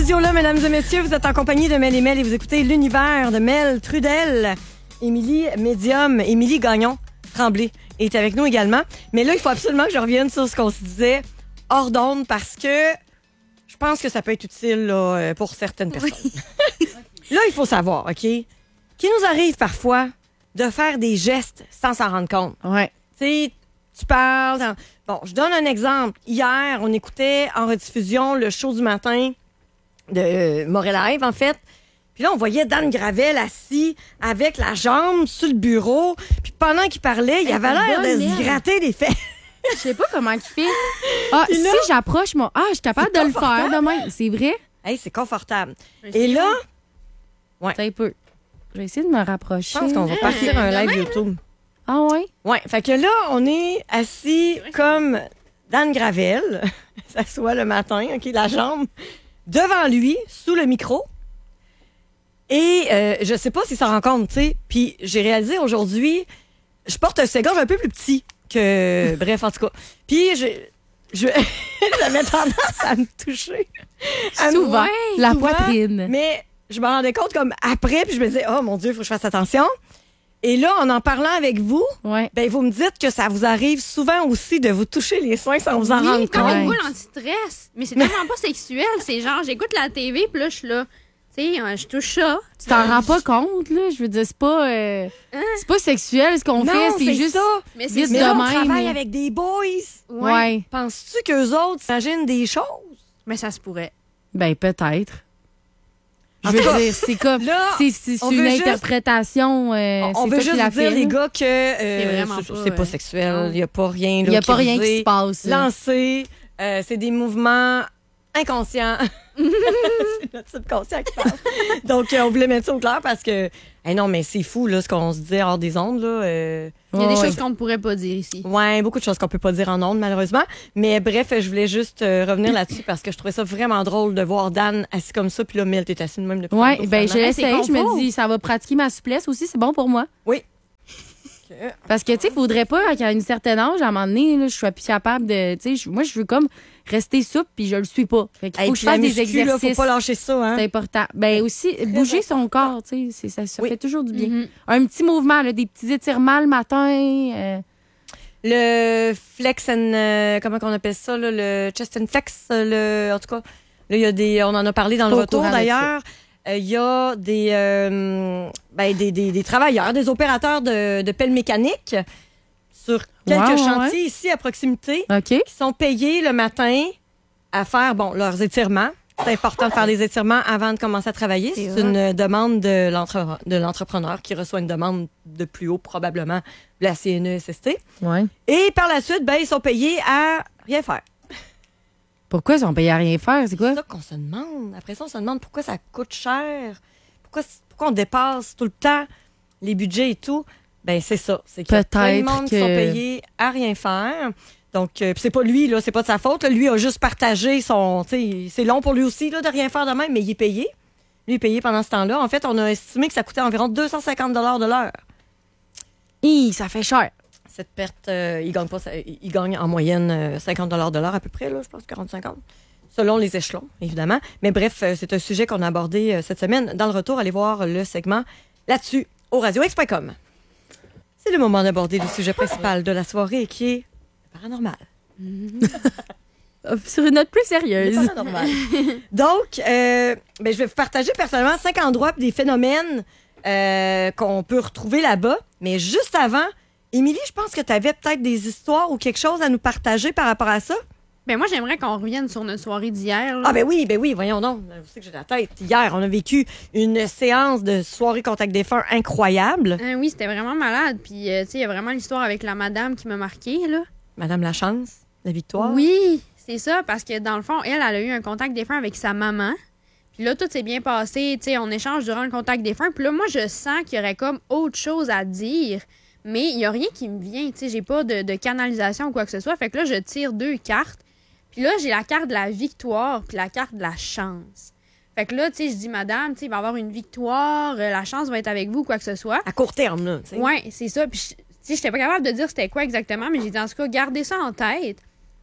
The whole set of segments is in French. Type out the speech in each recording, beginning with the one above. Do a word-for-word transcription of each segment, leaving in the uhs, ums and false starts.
Là, mesdames et messieurs, vous êtes en compagnie de Mel et Mel et vous écoutez l'univers de Mel Trudel, Émilie Médium, Émilie Gagnon Tremblay est avec nous également. Mais là, il faut absolument que je revienne sur ce qu'on se disait hors d'onde parce que je pense que ça peut être utile là, pour certaines personnes. Oui. Là, il faut savoir, OK, qu'il nous arrive parfois de faire des gestes sans s'en rendre compte. Ouais. Tu sais, tu parles. Bon, je donne un exemple. Hier, on écoutait en rediffusion le show du matin de euh, Morel Live, en fait. Puis là, on voyait Dan Gravel assis avec la jambe sur le bureau. Puis pendant qu'il parlait, il avait l'air de se gratter les fesses. Je sais pas comment il fait. Ah, Puis si là, j'approche mon... Ah, je suis capable de le faire demain. C'est vrai? Hey, c'est confortable. Et là, ouais. C'est un peu. Je vais essayer de me rapprocher. Je pense qu'on va partir un live YouTube. Ah ouais? Ouais. Fait que là, on est assis comme Dan Gravel, s'assoit le matin, OK, la jambe devant lui, sous le micro. Et euh, je sais pas s'il s'en rend compte, tu sais. Puis j'ai réalisé aujourd'hui, je porte un soutien-gorge un peu plus petit que... Bref, en tout cas. Puis je... je j'avais tendance à me toucher. À Souvent, me... la souvent, poitrine. Mais je me rendais compte comme après, puis je me disais, oh mon Dieu, il faut que je fasse attention. Et là, en en parlant avec vous, ouais. ben vous me dites que ça vous arrive souvent aussi de vous toucher les seins sans vous en oui, rendre compte. comme une boule anti-stress. Mais c'est tellement pas sexuel. C'est genre, j'écoute la T V, puis là, je suis là. Tu sais, euh, je touche ça. Tu t'en rends pas compte, là? Je veux dire, c'est pas... Euh, hein? C'est pas sexuel, ce qu'on Non, fait. C'est, c'est juste... ça. Mais c'est vite Mais de là, on même. travaille avec des boys. Ouais. ouais. Penses-tu qu'eux autres s'imaginent des choses? Mais ça se pourrait. Ben, peut-être. Je En veux tout cas, dire, c'est comme... Là, c'est, c'est on une veut juste- interprétation. Euh, on on c'est veut toi qui juste la dire, fais, les là. gars, que euh, C'est vraiment c'est, pas, c'est pas euh, sexuel. Il n'y a pas rien. Il n'y a pas rien qui se passe. là. Lancé. Euh, c'est des mouvements inconscients. C'est notre subconscient qui parle. Donc, euh, on voulait mettre ça au clair parce que... Hey, non, mais c'est fou, là, ce qu'on se disait hors des ondes. Là, euh... Il y a Ouais, des ouais. choses qu'on ne pourrait pas dire ici. Ouais, beaucoup de choses qu'on peut pas dire en ondes, malheureusement. Mais bref, je voulais juste euh, revenir là-dessus parce que je trouvais ça vraiment drôle de voir Dan assis comme ça. Puis là, Mel, t'es assis de même depuis Ouais, tantôt, ben, je finalement. l'essaye. c'est Je me confort. dis, ça va pratiquer ma souplesse aussi. C'est bon pour moi. Oui. Parce que, tu sais, il faudrait pas qu'à une certaine âge, à un moment donné, là, je sois plus capable de. Tu sais, je- moi, je veux comme rester souple puis je le suis pas. Fait qu'il Hey, faut que puis je fasse la des muscu, là, exercices. faut pas lâcher ça, hein? C'est important. Ben aussi, bouger son corps, tu sais, c'est- ça, ça Oui. fait toujours du bien. Mhm. Un petit mouvement, là, des petits étirements le matin. euh, Le flex and... euh, comment qu'on appelle ça, là? Le chest and flex, le... En tout cas, là, il y a des... On en a parlé dans le Pas au retour, courant de d'ailleurs. Euh, Il y a des, euh, ben, des, des, des travailleurs, des opérateurs de, de pelle mécanique sur quelques Ouais, ouais, chantiers ici à proximité OK. qui sont payés le matin à faire bon leurs étirements. C'est important de faire des étirements avant de commencer à travailler. C'est C'est une demande de, l'entre- de l'entrepreneur qui reçoit une demande de plus haut, probablement de la C N E S S T. Ouais. Et par la suite, ben, ils sont payés à rien faire. Pourquoi ils sont payés à rien faire? C'est quoi? C'est ça qu'on se demande. Après ça, on se demande pourquoi ça coûte cher. Pourquoi, pourquoi on dépasse tout le temps les budgets et tout. Ben c'est ça. C'est qu'il y a plein de Peut-être monde qui que- sont payés à rien faire. Donc, euh, puis c'est pas lui, là, c'est pas de sa faute. Là. Lui a juste partagé son... tu sais, c'est long pour lui aussi là, de rien faire de même, mais il est payé. Lui est payé pendant ce temps-là. En fait, on a estimé que ça coûtait environ deux cent cinquante dollars de l'heure. Hi, ça fait cher. Cette perte, euh, il gagne pas, ça- il gagne en moyenne euh, cinquante dollars de l'heure à peu près, là, je pense, quarante cinquante. Selon les échelons, évidemment. Mais bref, euh, c'est un sujet qu'on a abordé euh, cette semaine. Dans le retour, allez voir le segment là-dessus au radio x point com. C'est le moment d'aborder le sujet principal de la soirée qui est le paranormal. Sur une note plus Le sérieuse. paranormal. Donc, euh, ben, je vais vous partager personnellement cinq endroits et des phénomènes euh, qu'on peut retrouver là-bas. Mais juste avant, Émilie, je pense que tu avais peut-être des histoires ou quelque chose à nous partager par rapport à ça. Ben moi, j'aimerais qu'on revienne sur notre soirée d'hier. là. Ah ben oui, ben oui, voyons donc. Je sais que j'ai la tête. Hier, on a vécu une séance de soirée contact défunt incroyable. Hein, oui, c'était vraiment malade. Puis, euh, tu sais, il y a vraiment l'histoire avec la madame qui m'a marquée, là. Madame Lachance, la victoire. Oui, c'est ça, parce que dans le fond, elle, elle a eu un contact défunt avec sa maman. Puis là, tout s'est bien passé. Tu sais, on échange durant le contact défunt. Puis là, moi, je sens qu'il y aurait comme autre chose à dire. Mais il n'y a rien qui me vient. Tu sais, j'ai pas de, de canalisation ou quoi que ce soit. Fait que là, je tire deux cartes. Puis là, j'ai la carte de la victoire puis la carte de la chance. Fait que là, tu sais, je dis, madame, tu sais, il va y avoir une victoire, euh, la chance va être avec vous, quoi que ce soit. À court terme, là. tu sais. Ouais, c'est ça. Puis, je- tu sais, j'étais pas capable de dire c'était quoi exactement, mais j'ai dit, en tout cas, gardez ça en tête.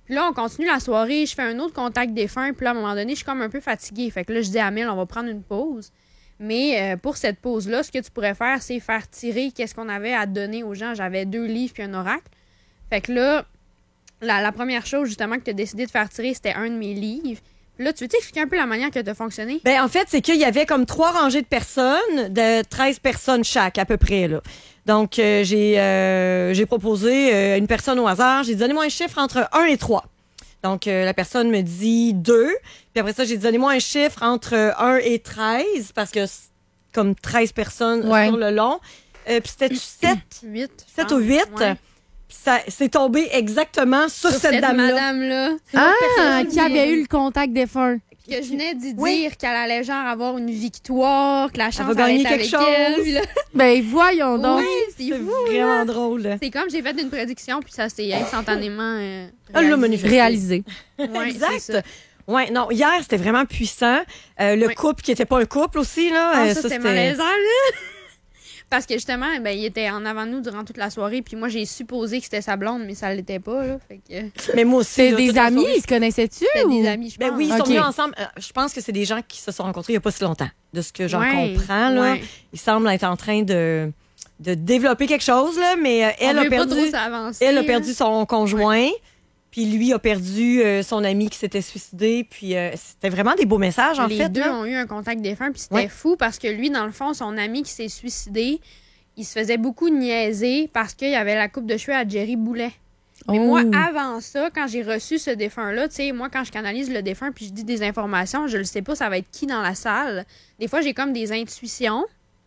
Puis là, on continue la soirée, je fais un autre contact défunt, puis là, à un moment donné, je suis comme un peu fatiguée. Fait que là, je dis à Mel, on va prendre une pause. Mais euh, pour cette pause-là, ce que tu pourrais faire, c'est faire tirer qu'est-ce qu'on avait à donner aux gens. J'avais deux livres puis un oracle. Fait que là, la, la première chose, justement, que tu as décidé de faire tirer, c'était un de mes livres. Puis là, tu veux t'expliquer un peu la manière que tu as fonctionné? Ben, en fait, c'est qu'il y avait comme trois rangées de personnes, de treize personnes chaque, à peu près, là. Donc, euh, j'ai euh, j'ai proposé euh, une personne au hasard. J'ai dit, donnez-moi un chiffre entre un et trois. Donc, euh, la personne me dit deux. Puis après ça, j'ai dit, donnez-moi un chiffre entre un et treize, parce que c'est comme treize personnes Ouais. sur le long. Euh, puis c'était sept, huit. sept ou huit. Ouais. Puis ça c'est tombé exactement sur, Sur cette, cette dame-là. madame-là. Ah, personne qui avait qui- eu le contact défunt. Que je venais d'y dire Oui. qu'elle allait genre avoir une victoire, que la chance va gagner allait être quelque avec elle, chose. puis là- Ben, voyons donc. Oui, c'est C'est fou. vraiment drôle. C'est comme j'ai fait une prédiction, puis ça s'est instantanément euh, Elle l'a réalisé. manifesté. Réalisé. Ouais, c'est Exact. ça. Ouais, non, hier, c'était vraiment puissant. Euh, le Ouais. couple qui était pas un couple aussi, là. Ah, euh, ça, c'était malaisant, là. Parce que justement, ben, il était en avant de nous durant toute la soirée, puis moi, j'ai supposé que c'était sa blonde, mais ça l'était pas, là. Fait que Mais moi aussi. C'est là, toute des la amis, soirée, ils se connaissaient-tu? c'était ou- des amis, je pense. Ben oui, ils Ok. sont venus ensemble. Euh, je pense que c'est des gens qui se sont rencontrés il n'y a pas si longtemps, de ce que j'en Ouais, comprends. Là. ouais. Ils semblent être en train de, de développer quelque chose, là, mais euh, elle, On a veut pas perdu, trop s'avancer, elle a là. perdu son conjoint, puis lui a perdu euh, son ami qui s'était suicidé. Puis euh, c'était vraiment des beaux messages, en Les fait. deux là. ont eu un contact défunt, puis c'était Ouais. fou parce que lui, dans le fond, son ami qui s'est suicidé, il se faisait beaucoup niaiser parce qu'il y avait la coupe de cheveux à Jerry Boulet. Mais Oh. moi, avant ça, quand j'ai reçu ce défunt-là, tu sais, moi, quand je canalise le défunt puis je dis des informations, je le sais pas, ça va être qui dans la salle. Des fois, j'ai comme des intuitions.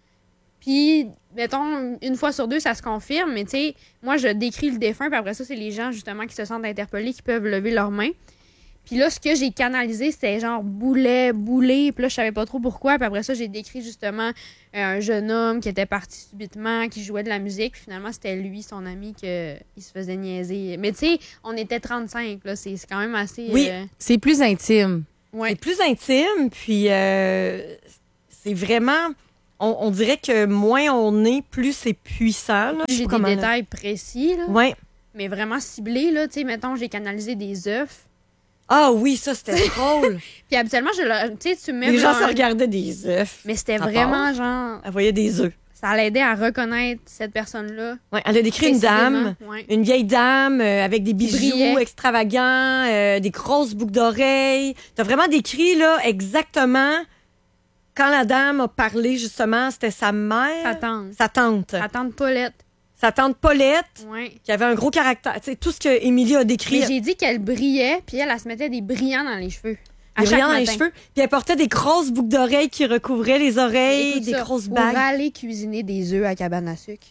Puis, mettons, une fois sur deux, ça se confirme. Mais tu sais, moi, je décris le défunt, puis après ça, c'est les gens, justement, qui se sentent interpellés, qui peuvent lever leurs mains. Puis là, ce que j'ai canalisé, c'était genre boulet, boulet. Puis là, je savais pas trop pourquoi. Puis après ça, j'ai décrit justement euh, un jeune homme qui était parti subitement, qui jouait de la musique. Puis finalement, c'était lui, son ami, que il se faisait niaiser. Mais tu sais, on était trente-cinq, là. C'est c'est quand même assez... Oui. euh, C'est plus intime. ouais. C'est plus intime, puis euh, c'est vraiment... On, on dirait que moins on est, plus c'est puissant. là. J'ai des Comment- détails précis, là. Ouais. Mais vraiment ciblés, là. Tu sais, mettons, j'ai canalisé des œufs. Ah oui, ça, c'était drôle. Puis habituellement, je le... Tu sais, tu mets... Les gens genre se un- regardaient des œufs. Mais c'était Ça vraiment, genre... Elle voyait des œufs. Ça l'aidait à reconnaître cette personne-là. Ouais, elle a décrit une dame, précisément. Ouais. une vieille dame euh, avec des bijoux brillait. extravagants, euh, des grosses boucles d'oreilles. T'as vraiment décrit là exactement quand la dame a parlé justement, c'était sa mère, Sa tante. sa tante, Sa tante Paulette. sa tante Paulette, Ouais. qui avait un gros caractère. Tu sais, tout ce que Émilie a décrit. Mais j'ai dit qu'elle brillait, puis elle, elle se mettait des brillants dans les cheveux. À Des chaque brillants dans les matin. cheveux, puis elle portait des grosses boucles d'oreilles qui recouvraient les oreilles, Écoute des ça, grosses pour bagues. aller cuisiner des œufs à cabane à sucre.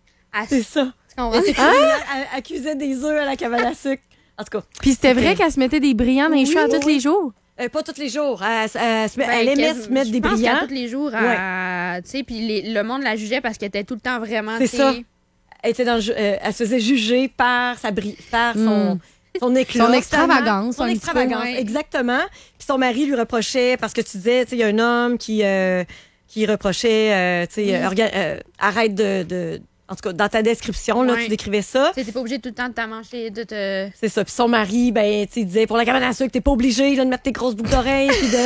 À C'est ça. Tu comprends? Elle, elle, elle cuisait des œufs à la cabane à sucre. En tout cas, Puis c'était vrai C'était- qu'elle se mettait des brillants dans les Oui, cheveux à oui, tous oui. les jours. euh, pas tous les jours. Elle, elle se met- Ben, elle aimait quasi- se mettre je des pense brillants. qu'à tous les jours, à- tu sais, puis les- le monde la jugeait parce qu'elle était tout le temps vraiment, C'est tu sais, ça. Elle, était dans le ju- euh, elle se faisait juger par, sa bri- par son, Mm. son éclat. Son extravagance, Son un petit extravagance, peu, ouais. exactement. Puis son mari lui reprochait, parce que tu disais, tu sais, il y a un homme qui, euh, qui reprochait, euh, tu sais, Oui. euh, orga- euh, arrête de, de... En tout cas, dans ta description, là, Ouais. tu décrivais ça. Tu sais, t'es pas obligé tout le temps de t'amancher, de te... C'est ça. Puis son mari, ben, tu sais, il disait, pour la cabane à sucre, t'es pas obligé là, de mettre tes grosses boucles d'oreilles. puis de...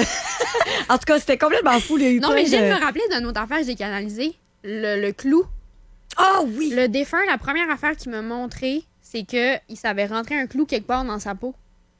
En tout cas, c'était complètement fou. Il y a eu Non, plein mais je viens de... de me rappeler d'une autre affaire que j'ai canalisée. Le, le clou. Ah oui! Le défunt, la première affaire qu'il m'a montré, c'est que il savait rentrer un clou quelque part dans sa peau.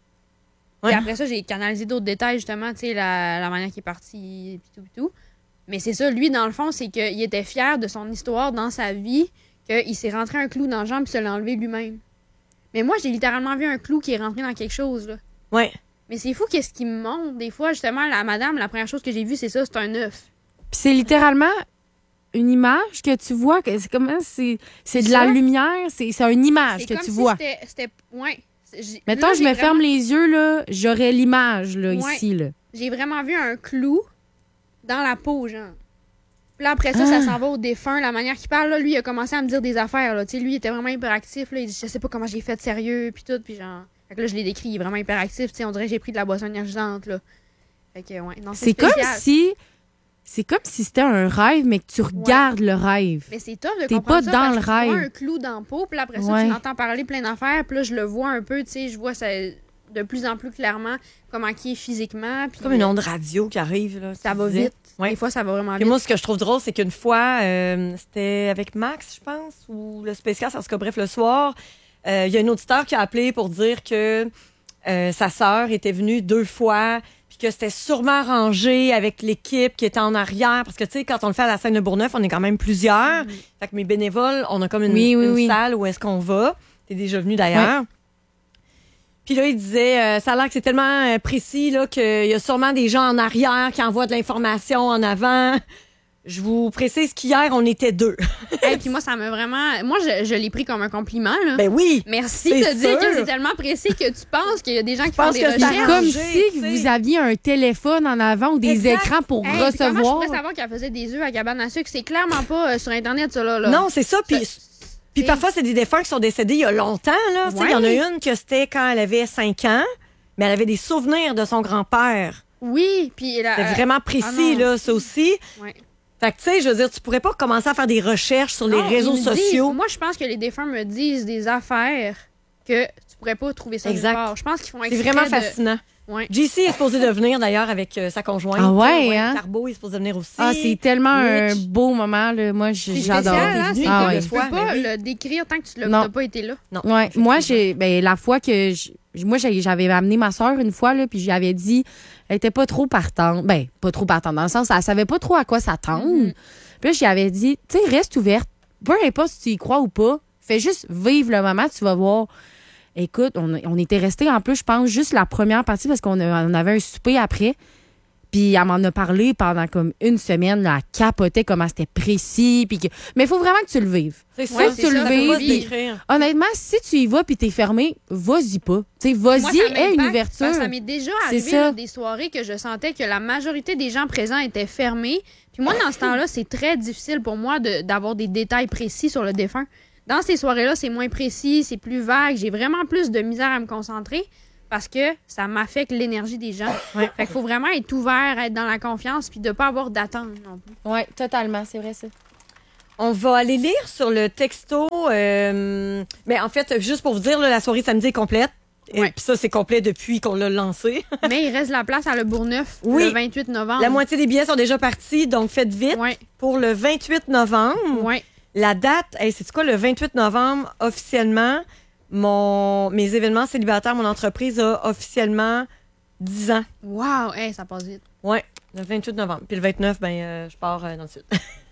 Ouais. Et après ça, j'ai canalisé d'autres détails, justement, tu sais, la, la manière qu'il est parti, puis tout, puis tout. Mais c'est ça, lui, dans le fond, c'est qu'il était fier de son histoire dans sa vie, qu'il s'est rentré un clou dans la jambe et se l'a enlevé lui-même. Mais moi, j'ai littéralement vu un clou qui est rentré dans quelque chose, là. Ouais. Mais c'est fou qu'est-ce qui me montre. Des fois, justement, la madame, la première chose que j'ai vue, c'est ça, c'est un œuf. Puis c'est littéralement une image que tu vois. que C'est comment c'est c'est de la Ça? lumière, c'est c'est une image C'est que comme tu si vois. c'était- C'était... Ouais. J'ai- Mettons, là, je j'ai me vraiment- ferme les yeux, là, j'aurais l'image, là, Ouais. ici, là. J'ai vraiment vu un clou dans la peau, genre. Puis là, après ça, ça Ah. s'en va au défunt. La manière qu'il parle, là, lui, il a commencé à me dire des affaires, là. Tu sais, lui, il était vraiment hyperactif, là. Il dit, je sais pas comment j'ai fait de sérieux, puis tout, puis genre... Fait que là, je l'ai décrit, il est vraiment hyperactif, tu sais, on dirait que j'ai pris de la boisson énergisante, là. Fait que, ouais, non, c'est C'est comme spécial. si c'est comme si c'était un rêve, mais que tu regardes ouais. le rêve. Mais c'est top de T'es comprendre pas ça dans parce le que rêve. tu vois un clou dans le pot, puis après ça, ouais. tu l'entends parler plein d'affaires, puis là, je le vois un peu, tu sais, je vois ça de plus en plus clairement comment il est physiquement. Comme une onde radio qui arrive. Là, ça va vite. Ouais. Des fois, ça va vraiment Puis vite. moi, ce que je trouve drôle, c'est qu'une fois, euh, c'était avec Max, je pense, ou le Spacecast, en tout cas, bref, le soir, il euh, y a un auditeur qui a appelé pour dire que euh, sa sœur était venue deux fois, puis que c'était sûrement arrangé avec l'équipe qui était en arrière. Parce que, tu sais, quand on le fait à la scène de Bourgneuf, on est quand même plusieurs. Mm-hmm. Fait que mes bénévoles, on a comme une, oui, oui, une oui. salle où est-ce qu'on va. T'es déjà venu d'ailleurs. Ouais. Puis là, il disait, euh, ça a l'air que c'est tellement euh, précis là qu'il y a sûrement des gens en arrière qui envoient de l'information en avant. Je vous précise qu'hier, on était deux. Et puis moi, ça m'a vraiment... Moi, je, je l'ai pris comme un compliment. Là. Ben oui! Merci de sûr. dire que c'est tellement précis que tu penses qu'il y a des gens qui font des que recherches. C'est comme si t'sais. vous aviez un téléphone en avant ou des exact. écrans pour hey, recevoir. Comment je pourrais savoir qu'elle faisait des œufs à cabane à sucre? C'est clairement pas euh, sur Internet, ça, là. là. Non, c'est ça. Puis... Puis parfois, c'est des défunts qui sont décédés il y a longtemps. Là. Il ouais. y en a une que c'était quand elle avait cinq ans, mais elle avait des souvenirs de son grand-père. Oui. Puis C'était euh, vraiment précis, ah là, ça aussi. Ouais. Fait que, tu sais, je veux dire, tu pourrais pas commencer à faire des recherches sur les non, réseaux sociaux. Disent, moi, je pense que les défunts me disent des affaires que tu pourrais pas trouver ça exact. nulle part. Je pense qu'ils font exprès C'est vraiment de... fascinant. Ouais. J C est supposé de venir d'ailleurs avec euh, sa conjointe. Ah ouais, ouais, hein? Carbo est supposé de venir aussi. Ah, c'est tellement Rich. un beau moment, là. Moi, j'adore. Hein, c'est ah, que ouais. tu peux pas oui. le décrire tant que tu n'as pas été là. Non. Ouais. Moi, j'ai, ben, la fois que je, moi, j'avais amené ma soeur une fois, là, puis j'avais dit, elle était pas trop partante. Ben, pas trop partante, dans le sens, elle savait pas trop à quoi s'attendre. Mm-hmm. Puis là, j'avais dit, tu sais, reste ouverte. Peu importe si tu y crois ou pas. Fais juste vivre le moment, tu vas voir. Écoute, on, on était restés en plus, je pense, juste la première partie parce qu'on a, on avait un souper après. Puis elle m'en a parlé pendant comme une semaine. Là, elle capotait comment c'était précis. Puis que... Mais il faut vraiment que tu le vives. C'est ça, que tu le vives. Honnêtement, si tu y vas puis t'es fermé, vas-y pas. T'sais, vas-y, aie une ouverture. Ça m'est déjà arrivé là, des soirées que je sentais que la majorité des gens présents étaient fermés. Puis moi, dans ce temps-là, c'est très difficile pour moi de, d'avoir des détails précis sur le défunt. Dans ces soirées-là, c'est moins précis, c'est plus vague. J'ai vraiment plus de misère à me concentrer parce que ça m'affecte l'énergie des gens. Ouais. Fait qu'il faut vraiment être ouvert, être dans la confiance puis de pas avoir d'attente non plus. Oui, totalement, c'est vrai ça. On va aller lire sur le texto. Euh, mais en fait, juste pour vous dire, là, la soirée samedi est complète. Ouais. Puis ça, c'est complet depuis qu'on l'a lancé. Mais il reste de la place à Le Bourgneuf oui. le vingt-huit novembre. La moitié des billets sont déjà partis, donc faites vite. Ouais. Pour le vingt-huit novembre. Oui. La date, hey, c'est quoi, le vingt-huit novembre, officiellement, mon, mes événements célibataires, mon entreprise a officiellement dix ans. Wow! Hey, ça passe vite. Oui, le vingt-huit novembre. Puis le vingt-neuf, ben, euh, je pars euh, dans le sud.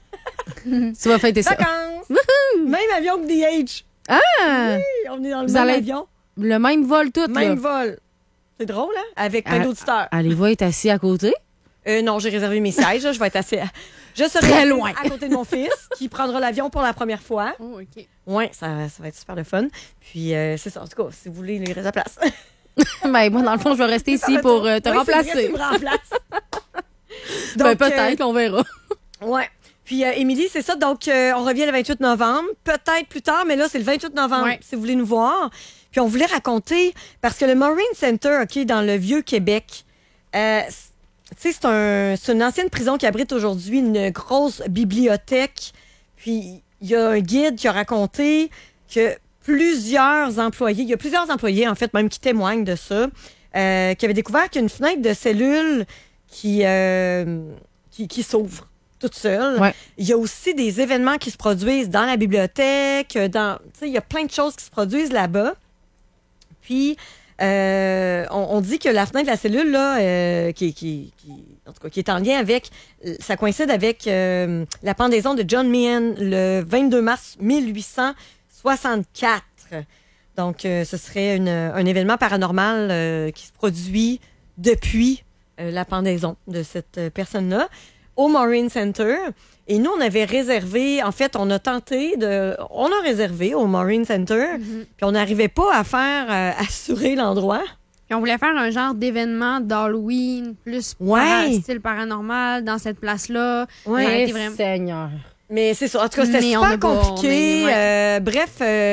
Tu vas fêter ça. Vacances! Même avion que D H. Ah! Oui, on est dans le Vous même allez... avion. Le même vol tout, Même là. vol. C'est drôle, hein? Avec plein d'auditeurs. Allez-vous être assis à côté? Euh, non, j'ai réservé mes sièges. Là. Je vais être assis... À... Je serai très loin à côté de mon fils qui prendra l'avion pour la première fois. Oh, OK. Oui, ça, ça va être super de fun. Puis, euh, c'est ça. En tout cas, si vous voulez, il reste à place. Ben, moi, dans le fond, je vais rester ici pour euh, te oui, remplacer. C'est vrai, tu me remplaces. Donc, ben, peut-être, euh, on verra. Oui. Puis, euh, Émilie, c'est ça. Donc, euh, on revient le vingt-huit novembre. Peut-être plus tard, mais là, c'est le vingt-huit novembre, ouais. Si vous voulez nous voir. Puis, on voulait raconter, parce que le Marine Center, OK, dans le Vieux-Québec, euh, tu sais, c'est, un, c'est une ancienne prison qui abrite aujourd'hui une grosse bibliothèque. Puis, il y a un guide qui a raconté que plusieurs employés, il y a plusieurs employés, en fait, même qui témoignent de ça, euh, qui avaient découvert qu'il y a une fenêtre de cellule qui, euh, qui, qui s'ouvre toute seule. Ouais. Il y a aussi des événements qui se produisent dans la bibliothèque. Dans, tu sais, il y a plein de choses qui se produisent là-bas. Puis, Euh, on, on dit que la fenêtre de la cellule, là, euh, qui, qui, qui, en tout cas, qui est en lien avec, ça coïncide avec euh, la pendaison de John Meehan le vingt-deux mars mille huit cent soixante-quatre. Donc, euh, ce serait une, un événement paranormal euh, qui se produit depuis euh, la pendaison de cette personne-là au Marine Center. Et nous, on avait réservé, en fait, on a tenté de... On a réservé au Marine Center, mm-hmm. puis on n'arrivait pas à faire euh, assurer l'endroit. Puis on voulait faire un genre d'événement d'Halloween, plus ouais. para, style paranormal, dans cette place-là. Oui, vraiment... Seigneur. Mais c'est ça. En tout cas, c'était mais super compliqué. Pas, mais, ouais. euh, bref, euh,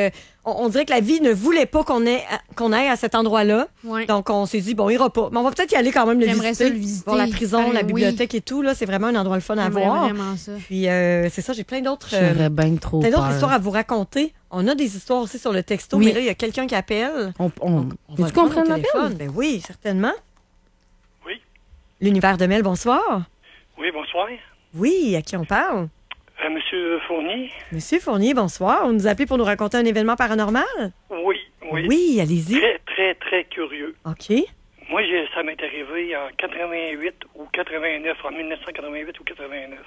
on, on dirait que la vie ne voulait pas qu'on ait qu'on aille à cet endroit-là. Ouais. Donc, on s'est dit, bon, on ira pas. Mais on va peut-être y aller quand même le J'aimerais visiter. ça le visiter. Voir la prison, Allez, la oui. bibliothèque et tout. Là, c'est vraiment un endroit le fun à J'aimerais voir. vraiment ça. Puis, euh, c'est ça, j'ai plein d'autres... euh, J'aurais bien trop plein d'autres peur. histoires à vous raconter. On a des histoires aussi sur le texto, Oui. mais là, il y a quelqu'un qui appelle. On, on, On va Veux-tu qu'on le prendre prenne au l'appel? téléphone. Ben oui, certainement. Oui. L'univers de Mel, bonsoir. Oui, bonsoir. Oui, à qui on parle? Euh, Monsieur Fournier? Monsieur Fournier, bonsoir. On nous a appelé pour nous raconter un événement paranormal? Oui, oui. Oui, allez-y. Très, très, très curieux. OK. Moi, j'ai, ça m'est arrivé en quatre-vingt-huit ou quatre-vingt-neuf, en mille neuf cent quatre-vingt-huit ou quatre-vingt-neuf.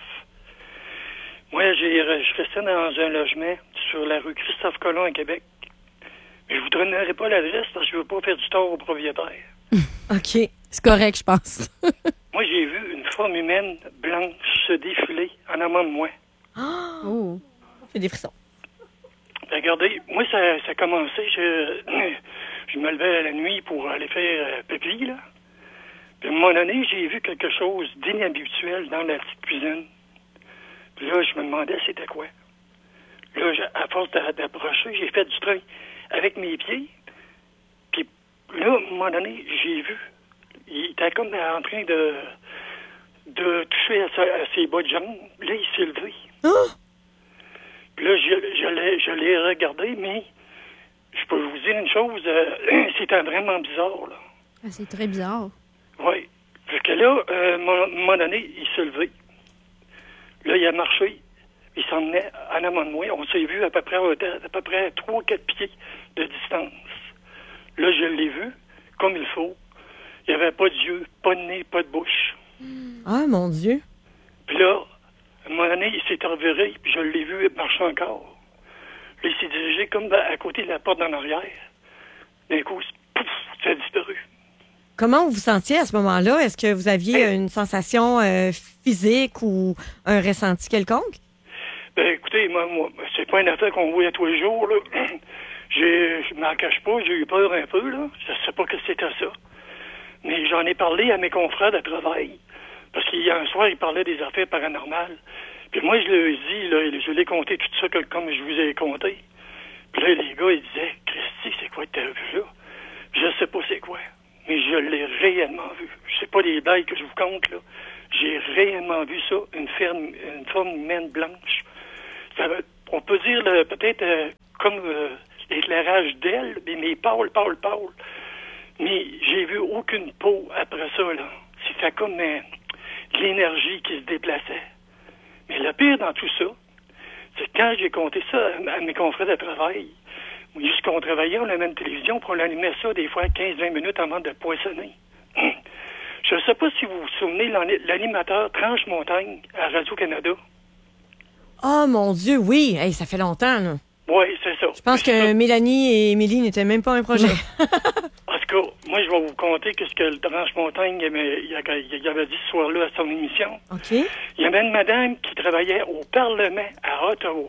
Moi, j'ai, je restais dans un logement sur la rue Christophe-Colomb à Québec. Mais je vous donnerai pas l'adresse parce que je veux pas faire du tort au propriétaire. OK. C'est correct, je pense. Moi, j'ai vu une forme humaine blanche se défiler en amont de moi. Oh. J'ai des frissons. Regardez, moi, ça, ça a commencé, je, je me levais la nuit pour aller faire euh, pipi, là. Puis à un moment donné, j'ai vu quelque chose d'inhabituel dans la petite cuisine. Puis là, je me demandais c'était quoi. Là, je- à force d'a- d'approcher, j'ai fait du train avec mes pieds. Puis là, à un moment donné, j'ai vu. Il était comme en train de, de toucher à, sa- à ses bas de jambes. Là, il s'est levé. Oh! Puis là, je, je l'ai, je l'ai regardé, mais je peux vous dire une chose, euh, c'était vraiment bizarre, là. Ah, c'est très bizarre. Oui. Parce que là, euh, à un moment donné, il s'est levé. Là, il a marché. Il s'en venait en amont de moi. On s'est vu à peu près à peu près trois quatre pieds de distance. Là, je l'ai vu, comme il faut. Il n'y avait pas d'yeux, pas de nez, pas de bouche. Ah, mon Dieu. Puis là, à un moment donné, il s'est reviré, puis je l'ai vu marcher encore. Là, il s'est dirigé comme à côté de la porte en arrière. D'un coup, pouf, ça a disparu. Comment vous vous sentiez à ce moment-là? Est-ce que vous aviez Hey. une sensation euh, physique ou un ressenti quelconque? Ben, écoutez, moi, moi c'est pas une affaire qu'on voit tous les jours, là. J'ai, je m'en cache pas, j'ai eu peur un peu, là. Je sais pas que c'était ça. Mais j'en ai parlé à mes confrères de travail. Parce qu'il y a un soir, ils parlaient des affaires paranormales. Puis moi, je leur ai dit, là, je l'ai compté tout ça que- comme je vous ai compté. Puis là, les gars, ils disaient, Christy, c'est quoi que t'as vu là? Je sais pas c'est quoi. Mais je l'ai réellement vu. C'est pas des bails que je vous compte, là. J'ai réellement vu ça, une, ferme, une forme humaine blanche. Ça va- on peut dire là, peut-être euh, comme euh, l'éclairage d'elle, mais, mais pâle, pâle, pâle. Mais j'ai vu aucune peau après ça, là. C'était comme euh, de l'énergie qui se déplaçait. Mais le pire dans tout ça, c'est que quand j'ai compté ça à, à mes confrères de travail, jusqu'on travaillait, on avait une télévision, puis on allumait ça des fois quinze vingt minutes avant de poissonner. Je ne sais pas si vous vous souvenez, l'ani- l'animateur Tranche Montagne à Radio-Canada. Oh, mon Dieu, oui. Hey, ça fait longtemps, là. Oui, c'est ça. Je pense que Mélanie et Émilie n'étaient même pas un projet. En tout cas, moi, je vais vous conter qu'est-ce que le Tranche Montagne il avait, il avait- il avait dit ce soir-là à son émission. OK. Il y avait une madame qui travaillait au Parlement à Ottawa.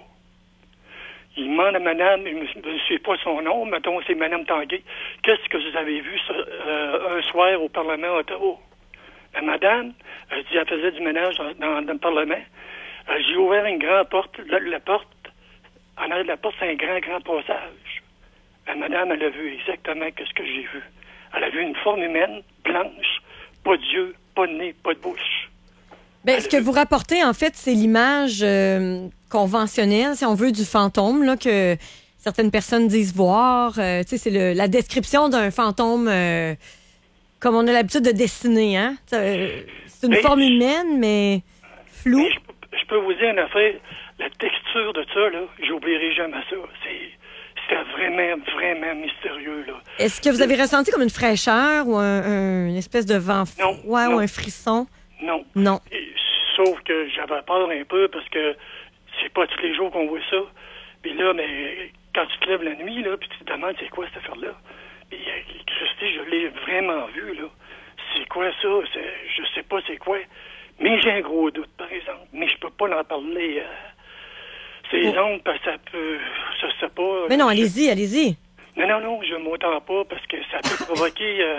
Il demande à madame, je ne sais pas son nom, mettons, c'est madame Tanguay, qu'est-ce que vous avez vu ça, euh, un soir au Parlement à Ottawa? La madame, elle dit, elle faisait du ménage dans, dans- dans le Parlement. Euh, J'ai ouvert une grande porte, la, la porte, en arrière de la porte, c'est un grand, grand passage. La madame, elle a vu exactement ce que j'ai vu. Elle a vu une forme humaine, blanche, pas d'yeux, pas de nez, pas de bouche. Ben, ce que vous rapportez, en fait, c'est l'image euh, conventionnelle, si on veut, du fantôme, là, que certaines personnes disent voir. Euh, tu sais, c'est le- la description d'un fantôme euh, comme on a l'habitude de dessiner, hein? C'est c'est une Mais- forme humaine, mais floue. Mais je, peux- je peux vous dire une affaire, la texture de ça, là, j'oublierai jamais ça. C'est, c'était vraiment, vraiment mystérieux, là. Est-ce que vous avez ressenti comme une fraîcheur ou un, un- une espèce de vent Non, froid non. ou un frisson? Non. Non. Et, sauf que j'avais peur un peu parce que c'est pas tous les jours qu'on voit ça. Puis là, mais quand tu te lèves la nuit, là, puis tu te demandes c'est quoi cette affaire-là. Puis euh, Christy, je l'ai vraiment vu, là. C'est quoi ça? C'est, je sais pas c'est quoi. Mais j'ai un gros doute, par exemple. Mais je peux pas l'en parler. Euh, ces Oh. ondes, parce que ça peut. Je sais pas. Mais non, je- allez-y, allez-y. Non, non, non, je m'entends pas parce que ça peut provoquer euh,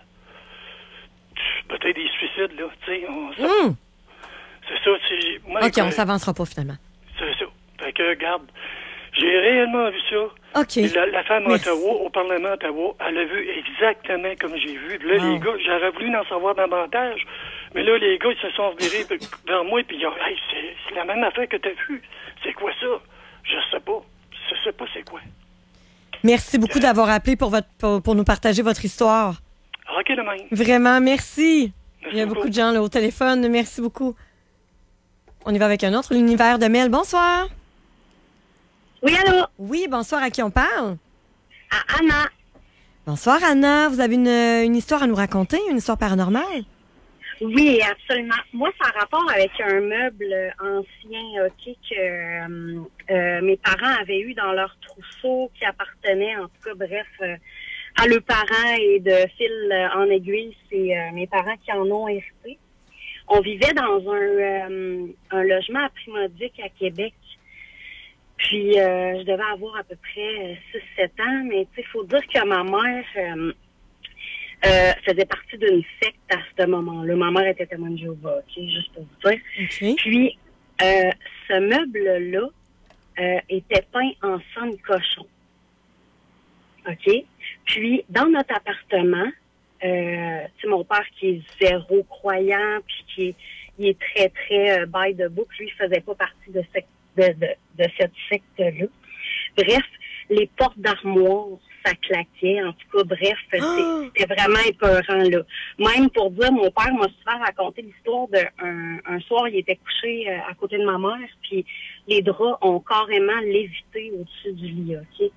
peut-être des suicides, là. Tu sais, on- ça- Hum. c'est ça. c'est- moi, OK, on écoute, s'avancera pas finalement. C'est ça. Fait que, regarde, J'ai réellement vu ça. OK. Et La, la femme à Merci. Ottawa, au Parlement d'Ottawa, elle a vu exactement comme j'ai vu. Là, Wow. les gars, j'aurais voulu en savoir davantage, mais là, les gars, ils se sont revirés vers moi, puis ils ont dit, hey, c'est, c'est la même affaire que t'as vu. C'est quoi ça? Je sais pas. Je sais pas c'est quoi. Merci beaucoup d'avoir appelé pour, votre, pour, pour nous partager votre histoire. OK, de même. Vraiment, merci. Merci Il y a beaucoup. beaucoup de gens là, au téléphone. Merci beaucoup. On y va avec un autre, l'univers de Mel. Bonsoir. Oui, allô? Oui, bonsoir. À qui on parle? À Anna. Bonsoir, Anna. Vous avez une, une histoire à nous raconter, une histoire paranormale? Oui, absolument. Moi, ça a rapport avec un meuble ancien, OK, que euh, euh, mes parents avaient eu dans leur trousseau qui appartenait, en tout cas, bref, euh, à leurs parents et de fil euh, en aiguille, c'est euh, mes parents qui en ont hérité. On vivait dans un, euh, un logement à Primaudic à Québec. Puis, euh, je devais avoir à peu près six sept ans, mais tu sais, il faut dire que ma mère euh, euh, faisait partie d'une secte à ce moment-là. Ma mère était témoin de Jéhovah, OK, juste pour vous dire. OK. Puis, euh, ce meuble-là euh, était peint en sang de cochon. OK? Puis, dans notre appartement, euh, tu sais, mon père qui est zéro croyant, puis qui est, il est très, très euh, by the book, lui, il faisait pas partie de, cette, de, de, de cette secte-là. Bref, les portes d'armoire, ça claquait. En tout cas, bref, c'est- c'était vraiment épeurant, là. Même pour dire, mon père m'a souvent raconté l'histoire d'un un, un soir, il était couché euh, à côté de ma mère, puis les draps ont carrément lévité au-dessus du lit, OK?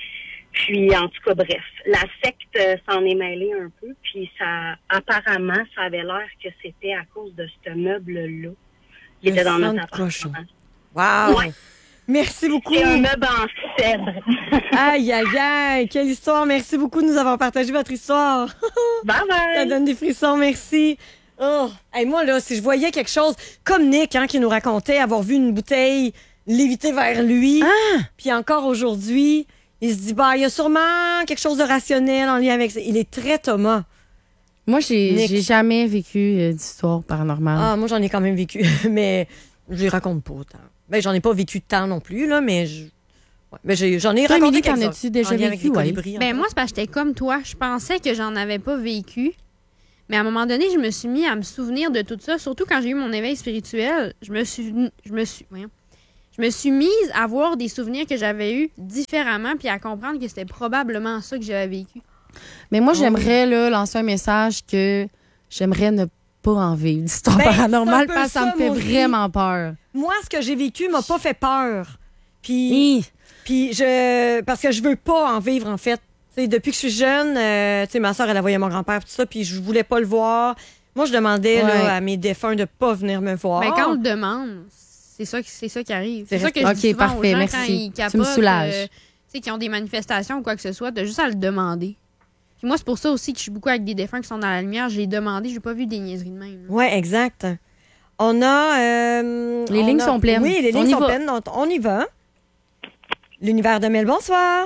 Puis, en tout cas, bref, la secte euh, s'en est mêlée un peu, puis ça, apparemment, ça avait l'air que c'était à cause de ce meuble-là qui Le était dans sang notre de cochon. appartement. Wow! Ouais. Merci beaucoup. C'est un meuble en cèdre. Aïe, aïe, aïe. Quelle histoire. Merci beaucoup de nous avoir partagé votre histoire. Bye Ça bye! donne des frissons, merci. Oh, hey, moi, là, si je voyais quelque chose comme Nick, hein, qui nous racontait avoir vu une bouteille léviter vers lui, puis encore aujourd'hui, il se dit, bah, il y a sûrement quelque chose de rationnel en lien avec ça. Il est très Thomas. Moi, j'ai Nick. j'ai jamais vécu euh, d'histoire paranormale. Ah, moi, j'en ai quand même vécu, mais je les raconte pas autant. Ben, j'en ai pas vécu tant non plus, là, mais je... ouais, mais j'ai- j'en ai Toi, raconté Émilie, t'en quelques-uns. as-tu déjà En lien avec vécu, les ouais? colibris, Ben en moi, c'est parce que j'étais comme toi. Je pensais que j'en avais pas vécu. Mais à un moment donné, je me suis mis à me souvenir de tout ça. Surtout quand j'ai eu mon éveil spirituel. Je me suis... Je me suis... voyons. Je me suis mise à voir des souvenirs que j'avais eus différemment puis à comprendre que c'était probablement ça que j'avais vécu. Mais moi, j'aimerais là, lancer un message que j'aimerais ne pas en vivre d'histoire Ben, paranormale c'est un peu parce que ça ça, me fait moi aussi. vraiment peur. Moi, ce que j'ai vécu m'a pas fait peur. Puis, Hi. puis je, parce que je veux pas en vivre, en fait. Tu sais, depuis que je suis jeune, euh, tu sais, ma soeur, elle a voyé mon grand-père, tout ça, puis je voulais pas le voir. Moi, je demandais Ouais. là, à mes défunts de pas venir me voir. Ben, quand on le demande, c'est ça, qui- c'est ça qui arrive. C'est C'est ça que je Ok, dis souvent parfait, aux gens merci. quand ils Tu me capotent, soulages. euh, tu sais, qui ont des manifestations ou quoi que ce soit, t'as juste à le demander. Puis moi, c'est pour ça aussi que je suis beaucoup avec des défunts qui sont dans la lumière. J'ai demandé, j'ai pas vu des niaiseries de même. là. Ouais, exact. On a. euh, Les on lignes a- sont pleines. Oui, les On lignes y sont va. pleines. donc On y va. L'univers de Mel, bonsoir.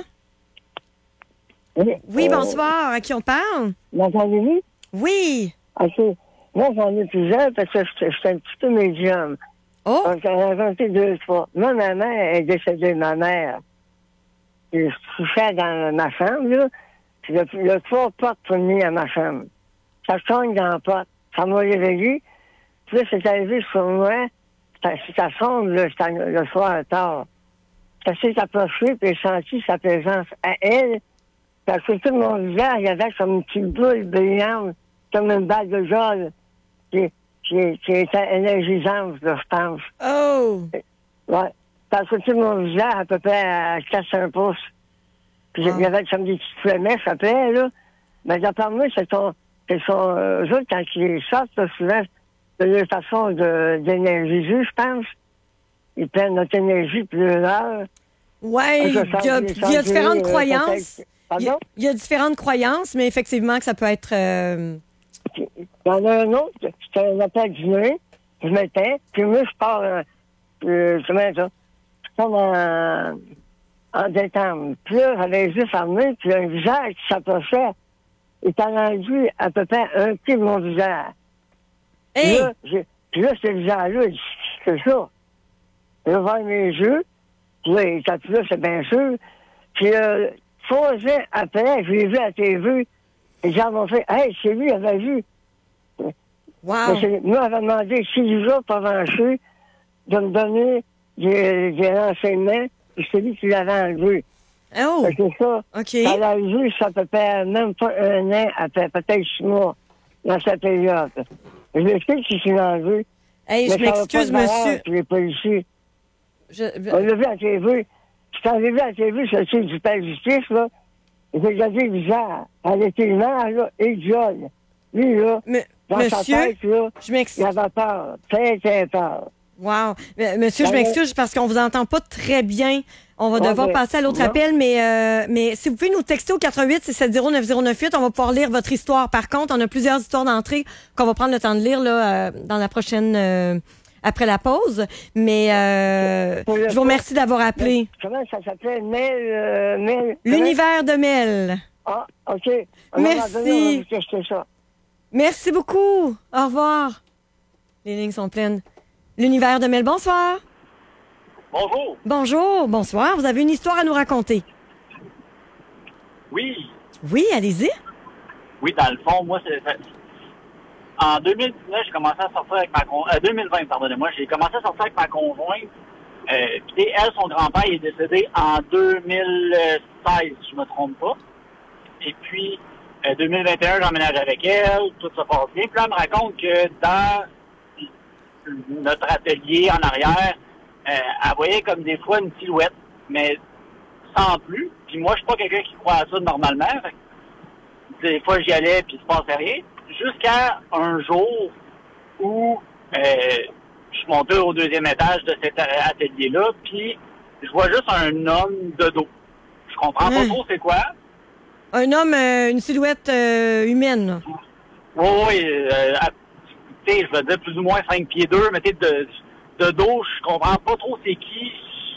Oui, bonsoir. À qui on parle? M'entendez-vous? Oui. OK. Moi, j'en ai plusieurs parce que je je suis un petit peu médium. Oh, Donc, j'en ai inventé deux, trois. Moi, ma mère est décédée, ma mère. Et je couchais dans ma chambre, là. Puis il y a trois portes pour mis à ma chambre. Ça cogne dans la porte. Ça m'a réveillé. Puis là, c'est arrivé sur moi. Ça, ça sonne, là, c'était le soir tard. Ça s'est approché, puis j'ai senti sa présence à elle. Puis à côté de mon visage, il y avait comme une petite boule brillante, comme une balle de jol, qui, qui, qui était énergisante, là, je pense. oh. Ouais. Puis à côté de mon visage, à peu près à quatre cinq pouces. Puis il y avait comme des petites flemèches après, là. Mais d'après moi, c'est son, c'est son, euh, eux autres, quand ils sortent, là, souvent, de leur façon de, d'énergiser, je pense. Ils prennent notre énergie puis leur. Ouais, il y a, il y a différentes croyances. Il y, Pardon? a, il y a différentes croyances, mais effectivement que ça peut être... euh, Il y en a un autre, c'était un appel dîner, je m'éteins, puis moi, je pars, euh, euh, comment ça, comme en, en détente. Puis là, j'avais juste armé, puis un visage qui s'approchait, il était rendu à peu près un pied de mon visage. Puis Hey! là, j'ai- puis là, ce visage-là, il dit, c'est ça. J'ai ouvert mes yeux, Oui, il était plus là, c'est bien sûr. Puis, euh, trois ans après, je l'ai vu à la T V. Et j'ai annoncé, hey, c'est lui, il avait vu. Wow. Nous, on avait demandé six jours pour avancer de me donner des, des renseignements. Puis c'est lui qui l'avait enlevé. Oh! C'est ça. OK. Elle a vu, ça peut faire même pas un an, après peut-être six mois, dans cette période. Je sais qui s'est enlevé. Hey, je m'excuse, monsieur. Les policiers. Je... On l'a vu à la T V. Je t'en ai vu à la T V, c'est le du père justice, là. J'ai regardé bizarre. Elle était mère, là, et gueule. Lui, là, Mais, dans monsieur, sa tête, là, je m'excuse. il avait peur. Très, très peur. Wow. Mais, monsieur, je m'excuse parce qu'on vous entend pas très bien. On va Ouais, devoir mais- passer à l'autre non. appel, mais euh, mais si vous pouvez nous texter au quatre un huit, six sept zéro, neuf zéro neuf huit, on va pouvoir lire votre histoire. Par contre, on a plusieurs histoires d'entrée qu'on va prendre le temps de lire là euh, dans la prochaine euh, après la pause. Mais euh, Pour le- je vous remercie d'avoir appelé. Comment ça s'appelait? Mel, euh, Mel. L'univers de Mel. Ah, OK. On Merci. va donner, on va vous tester ça. Merci beaucoup. Au revoir. Les lignes sont pleines. L'univers de Mel, bonsoir. Bonjour. Bonjour, bonsoir. Vous avez une histoire à nous raconter. Oui. Oui, allez-y. Oui, dans le fond, moi, c'est... c'est- En deux mille dix-neuf, j'ai commencé à sortir avec ma conjointe... Euh, deux mille vingt, pardonnez-moi. J'ai commencé à sortir avec ma conjointe. Euh, puis elle, son grand-père, il est décédé en deux mille seize, si je me trompe pas. Et puis, euh, deux mille vingt et un, j'emménage avec elle. Tout ça passe bien. Puis là, elle me raconte que dans notre atelier en arrière, euh, elle voyait comme des fois une silhouette, mais sans plus. Puis moi, je suis pas quelqu'un qui croit à ça normalement. Fait que des fois, j'y allais, puis il se passait rien. Jusqu'à un jour où euh, je suis monté au deuxième étage de cet atelier-là, puis je vois juste un homme de dos. Je comprends pas Hein? trop c'est quoi. Un homme, euh, une silhouette euh, humaine. là. Oui, oui, euh, à- tu sais, je veux dire plus ou moins cinq pieds deux, mais tu sais, de, de dos, je comprends pas trop c'est qui.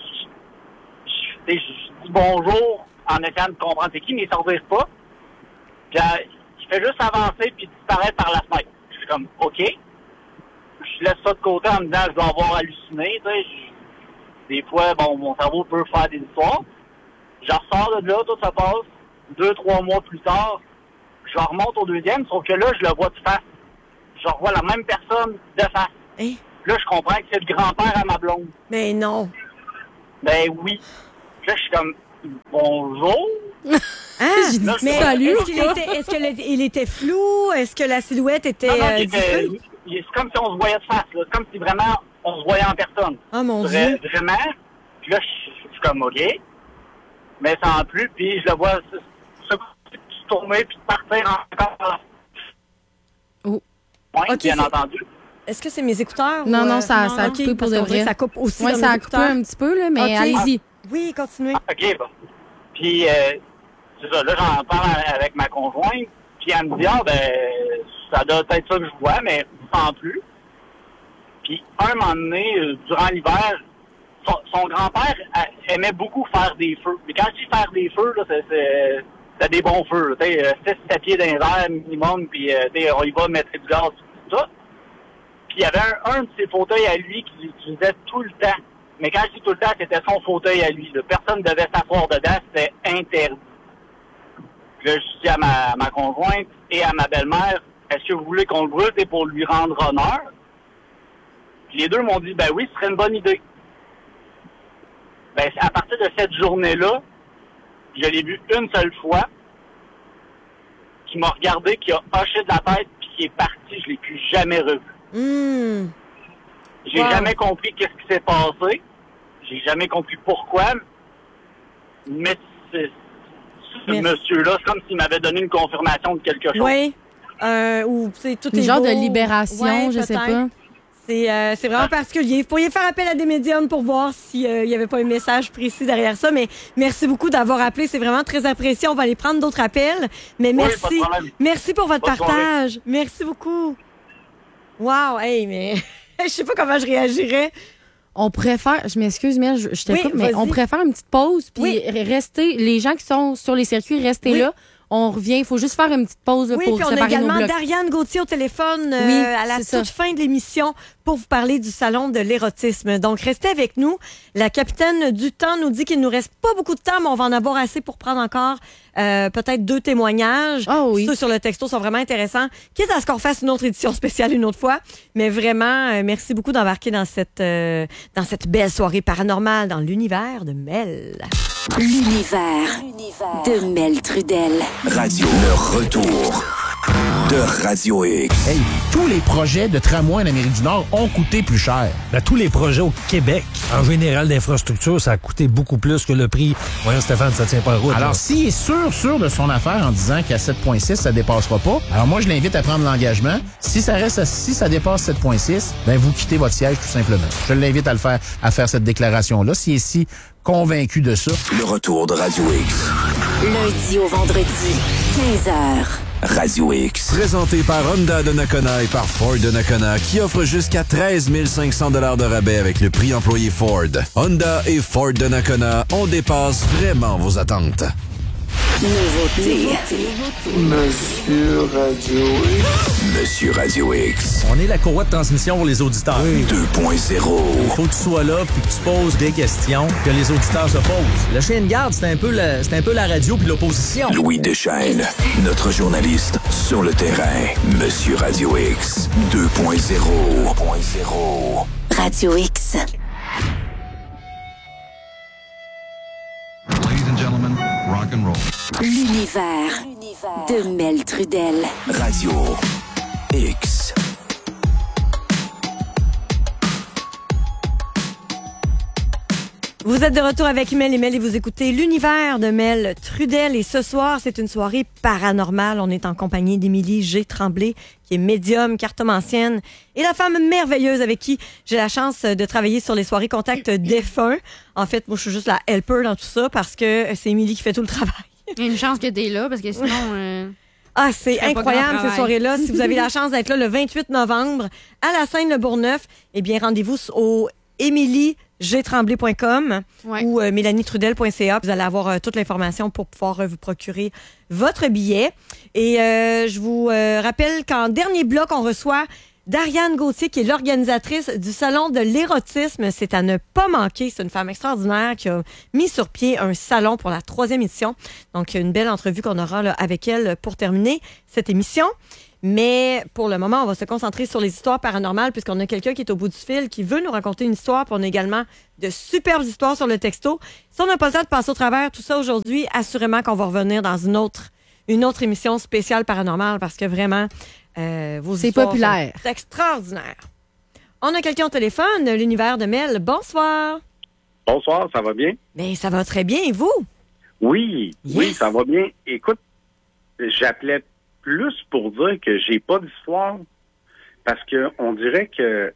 Je, je, tu sais, je dis bonjour en essayant de comprendre c'est qui, mais il s'en revire pas. Puis euh, il fait juste avancer puis disparaître par la fenêtre. Je suis comme, OK. Je laisse ça de côté en me disant, je dois avoir halluciné, tu sais. Je- Des fois, bon, mon cerveau peut faire des histoires. Je ressors de là, tout ça passe. Deux, trois mois plus tard, je remonte au deuxième, sauf que là, je le vois de face. Je revois la même personne de face. Hein? Là, je comprends que c'est le grand-père à ma blonde. Mais non. Ben oui. Là, je suis comme, bonjour. Ah, J'ai dit Là, mais salut. est-ce qu'il était, est-ce que le- il était flou? Est-ce que la silhouette était Non, non, euh, il était- diffuse? il- c'est comme si on se voyait de face. là. C'est comme si vraiment on se voyait en personne. Oh mon Vra- Dieu. Vraiment. Puis là, je je suis comme, OK. Mais sans plus, puis je le vois se, se tourner puis partir encore. Oh. Oui, Ok, bien c'est- entendu. Est-ce que c'est mes écouteurs? Non, ou, non, euh, ça- ça a ok, coupé pour parce de qu'on dirait vrai. que ça coupe aussi Oui, dans ça mes a coupé écouteurs. un petit peu, là, mais Ok. allez-y. Oui, continuez. Ah, OK, bon. Puis, euh, c'est ça, là, j'en parle avec ma conjointe, puis elle me dit, ah, ben, ça doit être ça que je vois, mais sans plus. Puis, un moment donné, euh, durant l'hiver, son, son grand-père euh, aimait beaucoup faire des feux. Mais quand je dis faire des feux, là, c'est, c'est, c'est des bons feux, tu sais, six sept pieds d'un verre minimum, puis, euh, tu sais, on y va mettre du gaz, tout ça. Puis, il y avait un, un de ses fauteuils à lui qu'il utilisait tout le temps. Mais quand je dis tout le temps, c'était son fauteuil à lui. Là. Personne ne devait s'asseoir dedans, c'était interdit. Puis là, je dis à ma, ma conjointe et à ma belle-mère, est-ce que vous voulez qu'on le brûle pour lui rendre honneur? Puis les deux m'ont dit, ben oui, ce serait une bonne idée. Ben, à partir de cette journée-là, je l'ai vu une seule fois, qui m'a regardé, qui a hoché de la tête, puis qui est parti. Je l'ai plus jamais revu. Hum. J'ai Wow. jamais compris qu'est-ce qui s'est passé. J'ai jamais compris pourquoi. Mais c'est, ce Merci. monsieur-là, c'est comme s'il m'avait donné une confirmation de quelque chose. Oui. Euh, ou c'est tout Une est genre beau. de libération, Ouais, je sais peut-être. pas. C'est euh, c'est vraiment particulier. Vous pourriez faire appel à des médiums pour voir s'il n'y avait pas un message précis derrière ça. Mais merci beaucoup d'avoir appelé. C'est vraiment très apprécié. On va aller prendre d'autres appels. Mais Oui, pas de merci. problème. Merci pour votre Bonne soirée. partage. Merci beaucoup. Wow. Hey, mais je sais pas comment je réagirais. On préfère, je m'excuse, mais je, je te Oui, coupe, mais vas-y. on préfère une petite pause, puis Oui. rester, les gens qui sont sur les circuits, restez Oui. là. On revient, il faut juste faire une petite pause là, Oui, pour puis on a séparer nos également blocs. Dariane Gauthier au téléphone euh, Oui, à la c'est toute ça. fin de l'émission pour vous parler du salon de l'érotisme. Donc, restez avec nous. La capitaine du temps nous dit qu'il nous reste pas beaucoup de temps, mais on va en avoir assez pour prendre encore euh, peut-être deux témoignages. Oh oui. Ceux sur le texto sont vraiment intéressants. Quitte à ce qu'on fasse une autre édition spéciale une autre fois. Mais vraiment, euh, merci beaucoup d'embarquer dans cette, euh, dans cette belle soirée paranormale dans l'univers de Mel. L'univers de Mel Trudel. Radio, le retour de Radio X. Hey, tous les projets de tramway en Amérique du Nord ont coûté plus cher. Ben, tous les projets au Québec, en général, d'infrastructure, ça a coûté beaucoup plus que le prix. Voyons, Stéphane, ça tient pas la route. Alors, là. s'il est sûr, sûr de son affaire en disant qu'à sept virgule six, ça dépassera pas, alors moi, je l'invite à prendre l'engagement. Si ça reste à, si ça dépasse sept virgule six, ben, vous quittez votre siège tout simplement. Je l'invite à le faire, à faire cette déclaration-là. S'il est si convaincu de ça. Le retour de Radio X. Lundi au vendredi, quinze heures. Radio X. Présenté par Honda de Nakona et par Ford de Nakona, qui offre jusqu'à treize mille cinq cents dollars de rabais avec le prix employé Ford. Honda et Ford de Nakona, on dépasse vraiment vos attentes. Nouveauté. Monsieur Radio X. Monsieur Radio X. On est la courroie de transmission pour les auditeurs. Oui. deux point zéro. Il faut que tu sois là puis que tu poses des questions que les auditeurs se posent. Le chien de garde, c'est un peu la, c'est un peu la radio puis l'opposition. Louis Deschaînes, notre journaliste sur le terrain. Monsieur Radio X. deux point zéro. Radio X. Ladies and gentlemen, rock and roll. L'univers de Mel Trudel. Radio X. Vous êtes de retour avec Mel et Mel et vous écoutez l'univers de Mel Trudel. Et ce soir, c'est une soirée paranormale. On est en compagnie d'Émilie G. Tremblay, qui est médium, cartomancienne, et la femme merveilleuse avec qui j'ai la chance de travailler sur les soirées Contact défunts. En fait, moi, je suis juste la helper dans tout ça parce que c'est Émilie qui fait tout le travail. Il y a une chance que t'es là, parce que sinon... Euh... Ah, c'est incroyable ces soirées-là. Si vous avez la chance d'être là le vingt-huit novembre à la Seine-le-Bourgneuf, eh bien, rendez-vous au émilie g tremblay point com ouais. ou euh, mélanie trudel point c a. Vous allez avoir euh, toute l'information pour pouvoir euh, vous procurer votre billet. Et euh, je vous euh, rappelle qu'en dernier bloc, on reçoit Dariane Gauthier, qui est l'organisatrice du Salon de l'érotisme. C'est à ne pas manquer. C'est une femme extraordinaire qui a mis sur pied un salon pour la troisième édition. Donc, une belle entrevue qu'on aura là, avec elle pour terminer cette émission. Mais pour le moment, on va se concentrer sur les histoires paranormales puisqu'on a quelqu'un qui est au bout du fil, qui veut nous raconter une histoire. Puis on a également de superbes histoires sur le texto. Si on n'a pas le temps de passer au travers tout ça aujourd'hui, assurément qu'on va revenir dans une autre, une autre émission spéciale paranormale parce que vraiment, euh, vos c'est histoires populaire. sont extraordinaires. On a quelqu'un au téléphone, l'univers de Mel. Bonsoir. Bonsoir, ça va bien? Bien, ça va très bien. Et vous? Oui, yes. oui, ça va bien. Écoute, j'appelais plus pour dire que j'ai pas d'histoire parce que on dirait que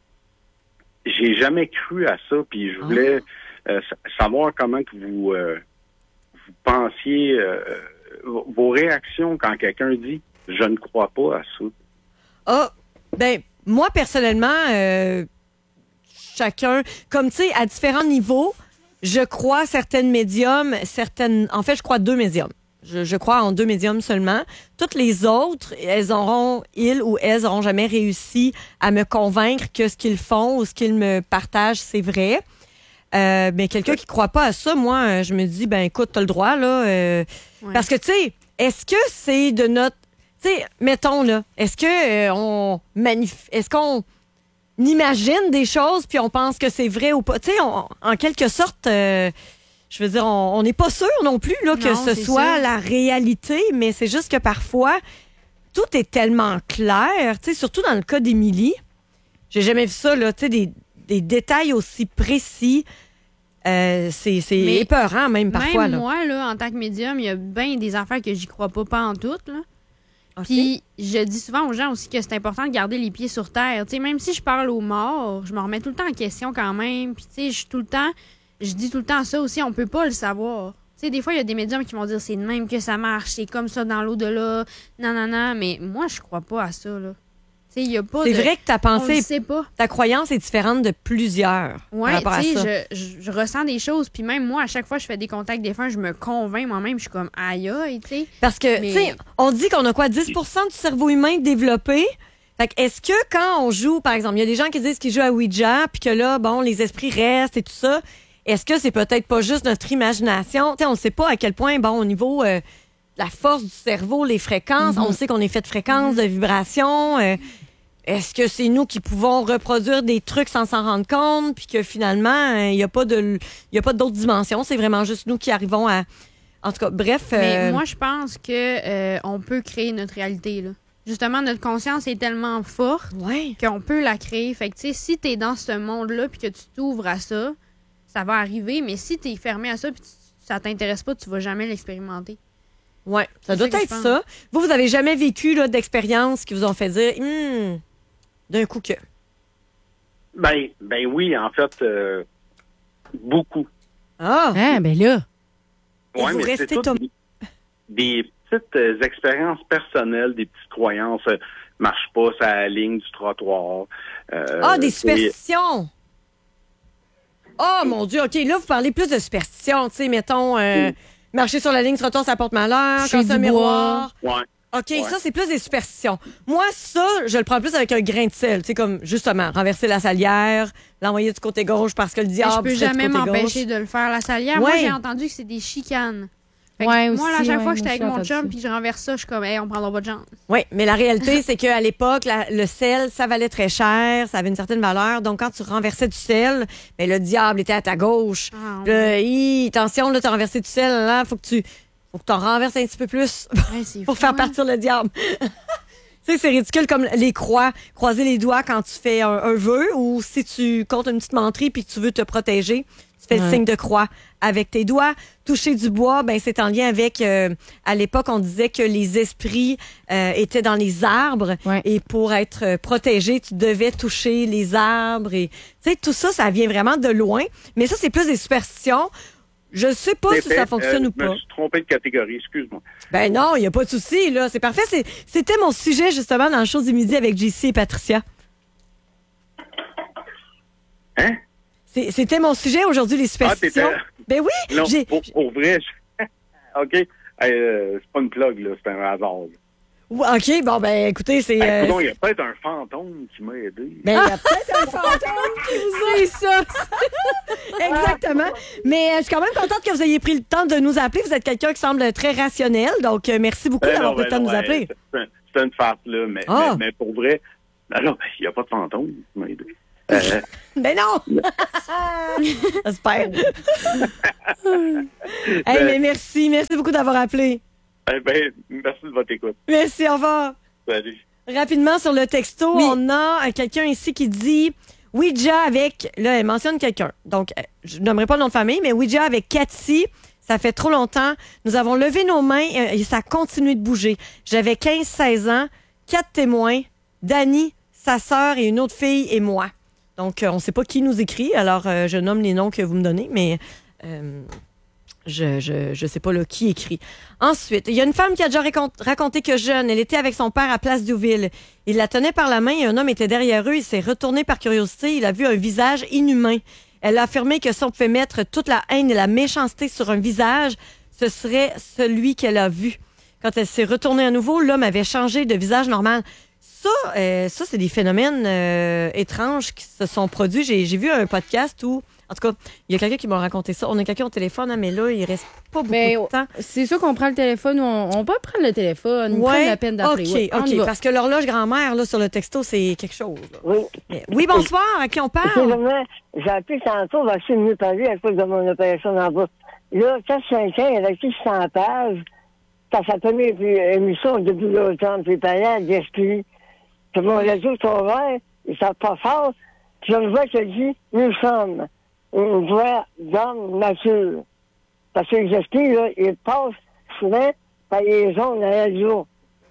j'ai jamais cru à ça, puis je voulais oh. euh, savoir comment que vous euh, vous pensiez euh, vos réactions quand quelqu'un dit je ne crois pas à ça. Ah, oh, ben moi personnellement, euh, chacun, comme tu sais, à différents niveaux, je crois à certaines médiums, certaines, en fait, je crois à deux médiums. Je, je crois en deux médiums seulement. Toutes les autres, elles auront, ils ou elles auront jamais réussi à me convaincre que ce qu'ils font ou ce qu'ils me partagent, c'est vrai. Euh, mais quelqu'un qui croit pas à ça, moi, je me dis, ben écoute, t'as le droit, là. Euh, ouais. Parce que, tu sais, est-ce que c'est de notre... Tu sais, mettons, là, est-ce que euh, on manif... Est-ce qu'on imagine des choses puis on pense que c'est vrai ou pas? Tu sais, en quelque sorte... Euh, Je veux dire, on n'est pas sûr non plus là, que non, ce soit sûr. la réalité, mais c'est juste que parfois, tout est tellement clair, tu sais, surtout dans le cas d'Émilie. J'ai jamais vu ça, là, tu sais, des, des détails aussi précis. Euh, c'est c'est mais épeurant même parfois. Même là. moi, là, en tant que médium, il y a bien des affaires que j'y crois pas, pas en toutes, là. Okay. Puis je dis souvent aux gens aussi que c'est important de garder les pieds sur terre. Tu sais, même si je parle aux morts, je me remets tout le temps en question quand même. Puis tu sais, je suis tout le temps... Je dis tout le temps ça aussi, on peut pas le savoir. Tu sais, des fois, il y a des médiums qui vont dire c'est de même que ça marche, c'est comme ça dans l'au-delà, non, non, non, mais moi, je crois pas à ça, là. Tu sais, il y a pas C'est de... vrai que ta pensée, on sait pas. Ta croyance est différente de plusieurs. Ouais, tu sais, je, je, je ressens des choses, puis même moi, à chaque fois que je fais des contacts défunts, je me convainc moi-même, je suis comme aïe aïe, tu sais. Parce que, mais... tu sais, on dit qu'on a quoi, dix pour cent du cerveau humain développé. Fait que est-ce que quand on joue, par exemple, il y a des gens qui disent qu'ils jouent à Ouija, puis que là, bon, les esprits restent et tout ça, est-ce que c'est peut-être pas juste notre imagination? T'sais, on ne sait pas à quel point, bon, au niveau euh, de la force du cerveau, les fréquences, mm-hmm. on sait qu'on est fait de fréquences, mm-hmm. de vibrations. Euh, est-ce que c'est nous qui pouvons reproduire des trucs sans s'en rendre compte, puis que finalement, il n'y a pas de, il y a pas d'autres dimensions, c'est vraiment juste nous qui arrivons à... En tout cas, bref... Mais euh... moi, je pense que euh, on peut créer notre réalité, là. Justement, notre conscience est tellement forte ouais. qu'on peut la créer. Fait que, tu sais, si t'es dans ce monde-là puis que tu t'ouvres à ça, ça va arriver. Mais si t'es fermé à ça puis ça t'intéresse pas, tu vas jamais l'expérimenter. Ouais, ça doit être ça. Vous, vous avez jamais vécu là, d'expériences qui vous ont fait dire hm, d'un coup que... Ben, ben oui, en fait, euh, beaucoup. Ah! Ah, ben là... Oui, mais c'est tout des, des petites euh, expériences personnelles, des petites croyances. Euh, marche pas sur la ligne du trottoir. Euh, ah, des superstitions! Oh, mon Dieu, OK, là, vous parlez plus de superstitions. Tu sais, mettons, euh, oui. marcher sur la ligne du trottoir, ça porte malheur, casser un miroir. Ouais. OK, ouais. ça, c'est plus des superstitions. Moi, ça, je le prends plus avec un grain de sel. Tu sais, comme, justement, renverser la salière, l'envoyer du côté gauche parce que le diable je peux jamais m'empêcher de le faire, la salière. Ouais. Moi, j'ai entendu que c'est des chicanes. Ouais, aussi, moi, là, à chaque ouais, fois que j'étais avec mon chum ça. puis je renverse ça, je suis comme, hey, on prendra pas de chance. Oui, mais la réalité, c'est qu'à l'époque, la, le sel, ça valait très cher, ça avait une certaine valeur. Donc, quand tu renversais du sel, ben, le diable était à ta gauche. Ah, ouais. Hi, attention, là, tu as renversé du sel, là, faut que tu... Faut que tu en renverses un petit peu plus ouais, pour fou, faire partir hein? le diable. Tu sais, c'est ridicule comme les croix, croiser les doigts quand tu fais un, un vœu ou si tu comptes une petite menterie puis que tu veux te protéger, tu fais ouais. le signe de croix avec tes doigts. Toucher du bois, ben c'est en lien avec, euh, à l'époque, on disait que les esprits euh, étaient dans les arbres ouais. et pour être protégé, tu devais toucher les arbres. Et tu sais, tout ça, ça vient vraiment de loin. Mais ça, c'est plus des superstitions. Je sais pas si fait, ça fonctionne euh, ou pas. Je me suis trompé de catégorie, excuse-moi. Ben non, il n'y a pas de souci, là. C'est parfait. C'est, c'était mon sujet, justement, dans le show du midi avec J C et Patricia. Hein? C'est, c'était mon sujet aujourd'hui, les superstitions. Ah, ben oui! Non, j'ai... pour, pour vrai, je... OK. Euh, c'est pas une plug, là. C'est un hasard. OK, bon, ben, écoutez, c'est... Ben, euh, non, il y a peut-être un fantôme qui m'a aidé. Ben, il y a peut-être un fantôme qui vous a... C'est ça! Exactement. Mais euh, je suis quand même contente que vous ayez pris le temps de nous appeler. Vous êtes quelqu'un qui semble très rationnel, donc euh, merci beaucoup ben d'avoir non, pris le ben temps non, de nous appeler. C'est, un, c'est une farce, là, mais, oh. mais, mais pour vrai, ben non, il n'y a pas de fantôme qui m'a aidé. Euh... Ben non! J'espère. Hey, ben, mais merci. Merci beaucoup d'avoir appelé. Eh ben, merci de votre écoute. Merci, au revoir. Salut. Rapidement, sur le texto, oui. on a euh, quelqu'un ici qui dit Ouija avec... Là, elle mentionne quelqu'un. Donc, euh, je nommerai pas le nom de famille, mais Ouija avec Cathy. Ça fait trop longtemps. Nous avons levé nos mains euh, et ça a continué de bouger. J'avais quinze seize ans, quatre témoins, Dani, sa sœur et une autre fille et moi. Donc, euh, on ne sait pas qui nous écrit, alors euh, je nomme les noms que vous me donnez, mais euh, je je je sais pas là, qui écrit. Ensuite, il y a une femme qui a déjà raconté que jeune, elle était avec son père à Place Douville. Il la tenait par la main et un homme était derrière eux. Il s'est retourné par curiosité. Il a vu un visage inhumain. Elle a affirmé que si on pouvait mettre toute la haine et la méchanceté sur un visage, ce serait celui qu'elle a vu. Quand elle s'est retournée à nouveau, l'homme avait changé de visage normal. Ça, euh, ça c'est des phénomènes euh, étranges qui se sont produits. J'ai, j'ai vu un podcast où, en tout cas, il y a quelqu'un qui m'a raconté ça. On a quelqu'un au téléphone, hein, mais là, il reste pas beaucoup mais, de temps. C'est sûr qu'on prend le téléphone ou on, on peut prendre le téléphone. Ouais, prendre la peine d'appeler. OK, ouais, OK, parce que l'horloge grand-mère, là, sur le texto, c'est quelque chose. Là. Oui. Mais, oui, bonsoir. À qui on parle? Excusez-moi, j'ai appelé tantôt, va essayer de mieux parler à cause de mon opération dans le bas. Là, quatre cinq ans, il y avait six cents pages. Quand ça première émission depuis l'automne, puis il parlait à d'esprit. Puis mon radio est ouvert, il sort pas fort. Puis je vois qu'il dit, nous sommes une voix d'homme nature. Parce que les esprits, là, ils passent souvent par les ondes de la radio.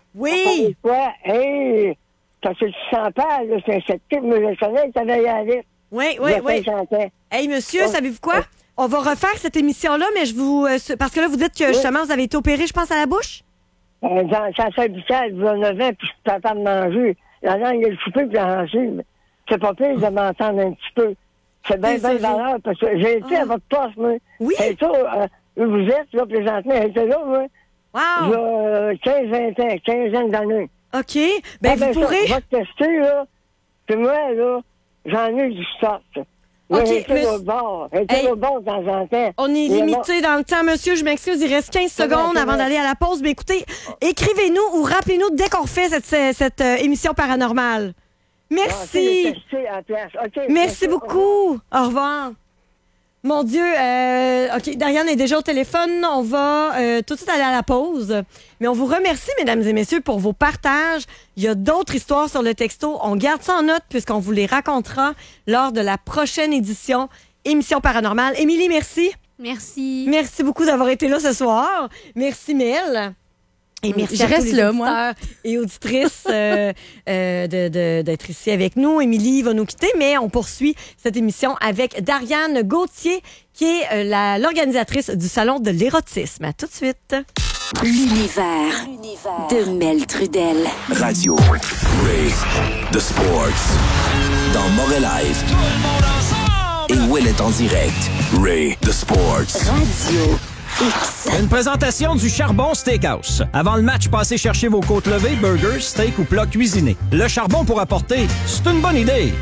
Oui! Quoi? Hey! Parce que tu sens pas, là, c'est un sceptique, mais le soleil, ça va y aller. Oui, oui, oui. Hey, monsieur, oh. savez-vous quoi? Oh. On va refaire cette émission-là, mais je vous... Euh, parce que là, vous dites que, justement, oui. vous avez été opéré, je pense, à la bouche? Euh, dans le cancer buccal, il y a neuf ans, puis je suis capable de manger. La langue, elle est coupée, puis la gencive. C'est pas pire de m'entendre un petit peu. C'est bien, bien valeur, parce que j'ai été ah. à votre poste, moi. Oui? C'est ça, euh, vous êtes, là, présentement, elle était là, moi. Wow! Il y a quinze vingt ans, quinze ans d'années. OK. Ben, Ah, vous ça, pourrez... je vais te tester, là. Puis moi, là, j'en ai du stock. Là, OK, j'étais mais- au bord. J'étais Hey, au bord de temps en temps. On est Mais limité dans le temps, monsieur. Je m'excuse. Il reste quinze C'est vrai, secondes c'est avant vrai. d'aller à la pause. Mais écoutez, écrivez-nous ou rappelez-nous dès qu'on refait cette, cette, cette, euh, émission paranormale. Ah, Merci. c'est testé à la place. OK, Merci beaucoup. Au revoir. Mon Dieu, euh, OK, Dariane est déjà au téléphone. On va euh, tout de suite aller à la pause. Mais on vous remercie, mesdames et messieurs, pour vos partages. Il y a d'autres histoires sur le texto. On garde ça en note puisqu'on vous les racontera lors de la prochaine édition Émission Paranormale. Émilie, merci. Merci. Merci beaucoup d'avoir été là ce soir. Merci, Mel. Et merci Je à tous reste les là, auditeurs moi. et auditrices euh, euh, de, de- d'être ici avec nous. Émilie va nous quitter, mais on poursuit cette émission avec Dariane Gauthier, qui est euh, la- l'organisatrice du Salon de l'érotisme. À tout de suite. L'univers de Mel Trudel. Radio Ray The Sports. Dans Montréal Live. Et Will est en direct. Ray The Sports. Radio X. Une présentation du Charbon Steakhouse. Avant le match, passez chercher vos côtes levées, burgers, steak ou plats cuisinés. Le charbon pour apporter, c'est une bonne idée.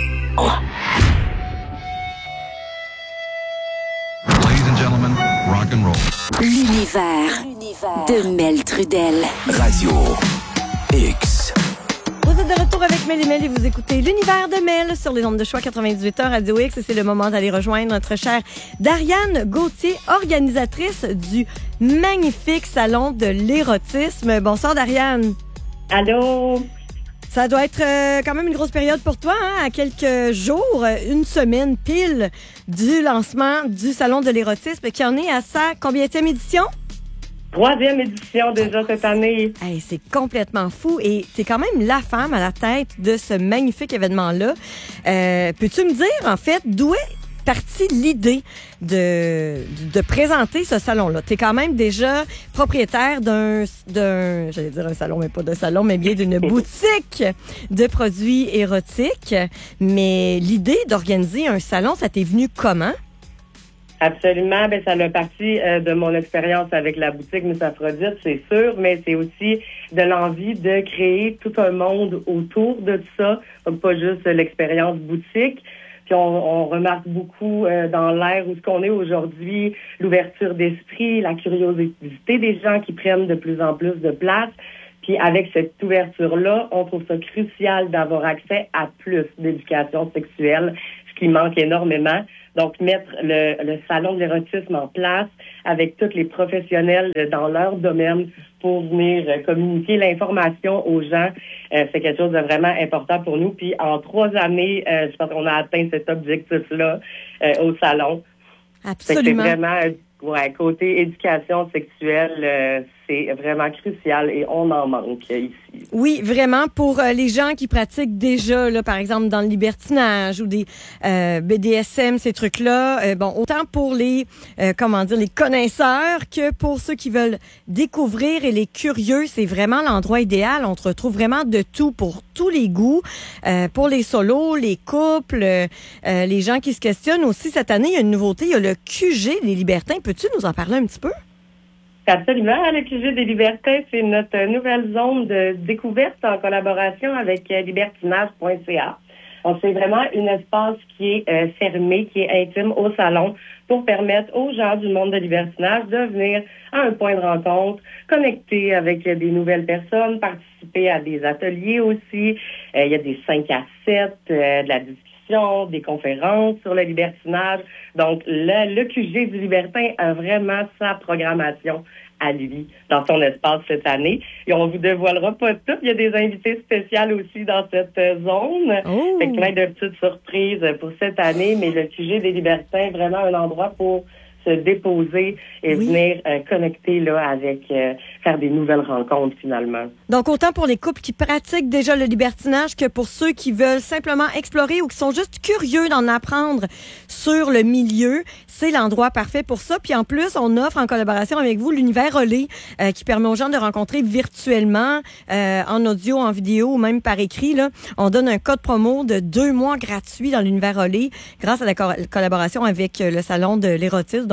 Ladies and gentlemen, rock and roll. L'univers de Mel Trudel. Radio X. Vous êtes de retour avec Mel et Mel et vous écoutez l'univers de Mel sur les ondes de choix quatre-vingt-dix-huit heures Radio X. Et c'est le moment d'aller rejoindre notre chère Dariane Gauthier, organisatrice du magnifique Salon de l'érotisme. Bonsoir, Dariane. Allô? Ça doit être euh, quand même une grosse période pour toi, hein? À quelques jours, une semaine pile du lancement du Salon de l'érotisme qui en est à sa combienième édition? Troisième édition déjà cette année. Hey, c'est complètement fou et t'es quand même la femme à la tête de ce magnifique événement-là. Euh, peux-tu me dire, en fait, d'où est partie l'idée de, de présenter ce salon-là? T'es quand même déjà propriétaire d'un, d'un, j'allais dire un salon, mais pas de salon, mais bien d'une boutique de produits érotiques. Mais l'idée d'organiser un salon, ça t'est venu comment? Absolument. Ben, ça a parti euh, de mon expérience avec la boutique Miss Aphrodite, c'est sûr, mais c'est aussi de l'envie de créer tout un monde autour de ça, donc pas juste l'expérience boutique. Puis on, on remarque beaucoup euh, dans l'ère où ce qu'on est aujourd'hui, l'ouverture d'esprit, la curiosité des gens qui prennent de plus en plus de place. Puis avec cette ouverture-là, on trouve ça crucial d'avoir accès à plus d'éducation sexuelle, ce qui manque énormément. Donc, mettre le, le salon de l'érotisme en place avec tous les professionnels dans leur domaine pour venir communiquer l'information aux gens, euh, c'est quelque chose de vraiment important pour nous. Puis, en trois années, euh, je pense qu'on a atteint cet objectif-là euh, au salon. Absolument. C'est vraiment, ouais, côté éducation sexuelle, euh, c'est vraiment crucial et on en manque ici. Oui, vraiment, pour euh, les gens qui pratiquent déjà, là, par exemple, dans le libertinage ou des euh, B D S M, ces trucs-là, euh, bon, autant pour les, euh, comment dire, les connaisseurs que pour ceux qui veulent découvrir et les curieux, c'est vraiment l'endroit idéal. On te retrouve vraiment de tout pour tous les goûts, euh, pour les solos, les couples, euh, les gens qui se questionnent aussi. Cette année, il y a une nouveauté, il y a le Q G des libertins. Peux-tu nous en parler un petit peu? Absolument. Le Q G des libertins, c'est notre nouvelle zone de découverte en collaboration avec libertinage point c a. Donc, c'est vraiment un espace qui est euh, fermé, qui est intime au salon pour permettre aux gens du monde de libertinage de venir à un point de rencontre, connecter avec des nouvelles personnes, participer à des ateliers aussi. Euh, il y a des cinq à sept, euh, de la discussion, des conférences sur le libertinage. Donc, le, le Q G du libertin a vraiment sa programmation à lui dans son espace cette année. Et on vous dévoilera pas tout. Il y a des invités spéciaux aussi dans cette zone. Oh. Fait que plein de petites surprises pour cette année. Mais le Q G des libertins, vraiment un endroit pour se déposer et Oui. venir euh, connecter là avec euh, faire des nouvelles rencontres finalement. Donc, autant pour les couples qui pratiquent déjà le libertinage que pour ceux qui veulent simplement explorer ou qui sont juste curieux d'en apprendre sur le milieu, c'est l'endroit parfait pour ça. Puis en plus, on offre en collaboration avec vous l'univers relais euh, qui permet aux gens de rencontrer virtuellement, euh, en audio, en vidéo ou même par écrit. Là. On donne un code promo de deux mois gratuit dans l'univers relais grâce à la co- collaboration avec euh, le Salon de l'érotisme. Donc,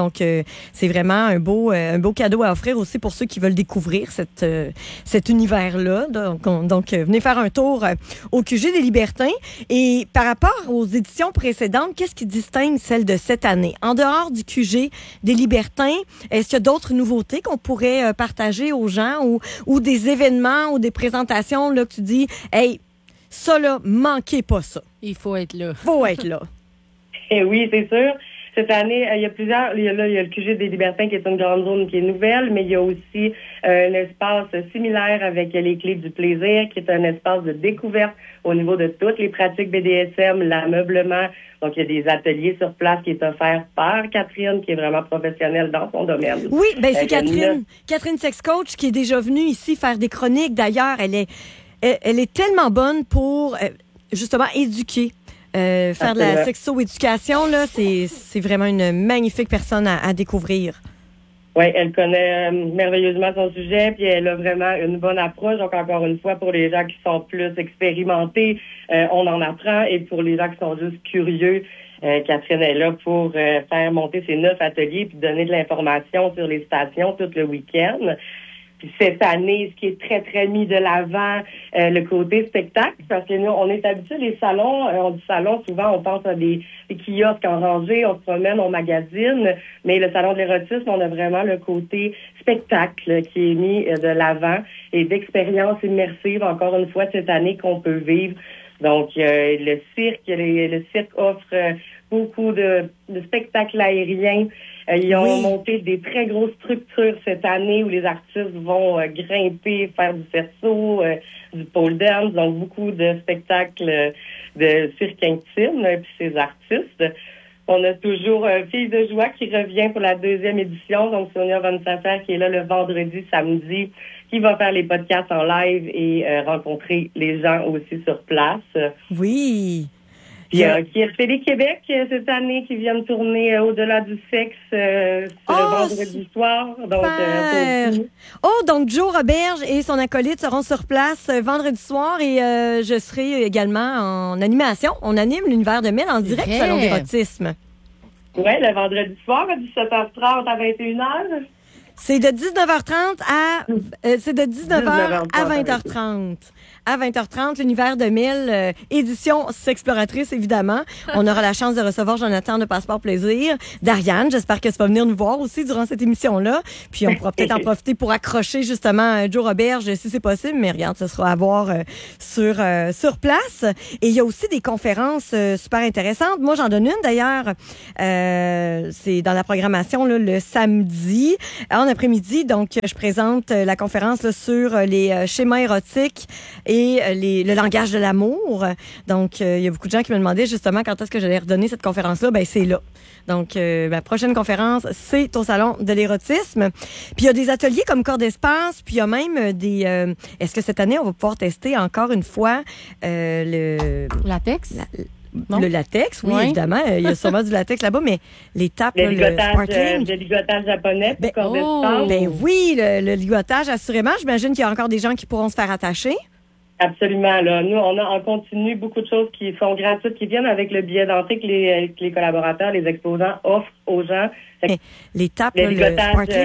Donc, euh, c'est vraiment un beau, euh, un beau cadeau à offrir aussi pour ceux qui veulent découvrir cette, euh, cet univers-là. Donc, on, donc euh, venez faire un tour euh, au Q G des Libertins. Et par rapport aux éditions précédentes, qu'est-ce qui distingue celle de cette année? En dehors du Q G des Libertins, est-ce qu'il y a d'autres nouveautés qu'on pourrait euh, partager aux gens ou, ou des événements ou des présentations là, que tu dis, hey, ça là, manquez pas ça. Il faut être là. Faut être là. Et oui, c'est sûr. Cette année, euh, il y a plusieurs. Il y a, là, il y a le Q G des Libertins qui est une grande zone qui est nouvelle, mais il y a aussi euh, un espace similaire avec les Clés du plaisir, qui est un espace de découverte au niveau de toutes les pratiques B D S M, l'ameublement. Donc, il y a des ateliers sur place qui est offert par Catherine, qui est vraiment professionnelle dans son domaine. Oui, ben c'est Euh, Catherine, Catherine Sex Coach, qui est déjà venue ici faire des chroniques. D'ailleurs, elle est, elle, elle est tellement bonne pour euh, justement éduquer. Euh, faire de la Absolument. sexo-éducation, là, c'est, c'est vraiment une magnifique personne à, à découvrir. Oui, elle connaît euh, merveilleusement son sujet, puis elle a vraiment une bonne approche. Donc, encore une fois, pour les gens qui sont plus expérimentés, euh, on en apprend. Et pour les gens qui sont juste curieux, euh, Catherine est là pour euh, faire monter ses neuf ateliers puis donner de l'information sur les stations tout le week-end. Puis cette année, ce qui est très, très mis de l'avant, euh, le côté spectacle, parce que nous, on est habitués, les salons, euh, on dit salon, souvent, on pense à des, des kiosques en rangée, on se promène, on magasine, mais le salon de l'érotisme, on a vraiment le côté spectacle qui est mis euh, de l'avant et d'expérience immersive, encore une fois, cette année qu'on peut vivre. Donc, euh, le cirque, les, le cirque offre euh, beaucoup de, de spectacles aériens. Euh, ils ont Oui. monté des très grosses structures cette année où les artistes vont euh, grimper, faire du cerceau, euh, du pole dance, donc beaucoup de spectacles euh, de cirque intime, et puis ces artistes. On a toujours euh, Fille de joie qui revient pour la deuxième édition, donc Sonia Van Safer qui est là le vendredi, samedi, qui va faire les podcasts en live et euh, rencontrer les gens aussi sur place. Oui. Il y a qui est Télé Québec euh, cette année qui vient de tourner euh, Au-delà du sexe euh, Oh, le vendredi soir. Donc, euh, Super. Oh, donc Joe Roberge et son acolyte seront sur place euh, vendredi soir et euh, je serai également en animation. On anime l'univers de Mel en direct du Vrai. salon d'érotisme. oui, le vendredi soir à dix-sept heures trente à vingt et une heures. C'est de dix-neuf heures trente à euh, c'est de dix-neuf heures à vingt heures dix-neuf heures trente. À vingt heures trente, l'univers de Mille, euh, édition Sexploratrice, évidemment. On aura la chance de recevoir Jonathan de Passeport Plaisir, d'Ariane. J'espère que tu vas venir nous voir aussi durant cette émission-là. Puis on pourra peut-être en profiter pour accrocher justement euh, Joe Roberge si c'est possible. Mais regarde, ce sera à voir euh, sur, euh, sur place. Et il y a aussi des conférences euh, super intéressantes. Moi, j'en donne une d'ailleurs. Euh, c'est dans la programmation là, le samedi en après-midi. Donc, je présente euh, la conférence là, sur euh, les euh, schémas érotiques et euh, les, le langage de l'amour. Donc, euh, il y a beaucoup de gens qui me demandaient justement quand est-ce que j'allais redonner cette conférence-là. Ben, c'est là. Donc, euh, ma prochaine conférence, c'est au Salon de l'érotisme. Puis, il y a des ateliers comme Corps d'espace, puis il y a même des... Euh, est-ce que cette année, on va pouvoir tester encore une fois euh, le... Latex? La, Non? Le latex, oui, Ouais. évidemment. Il y a sûrement du latex là-bas, mais les tapes, Le là, le ligotage, euh, sparkling. le ligotage japonais, Ben, corps oh, d'espace. Ben oui, le, le ligotage, assurément. J'imagine qu'il y a encore des gens qui pourront se faire attacher. Absolument. Là. Nous, on a en continu beaucoup de choses qui sont gratuites, qui viennent avec le billet d'entrée que les, que les collaborateurs, les exposants offrent aux gens. Fait que Les tapes, le là, le ligotage, sparkling.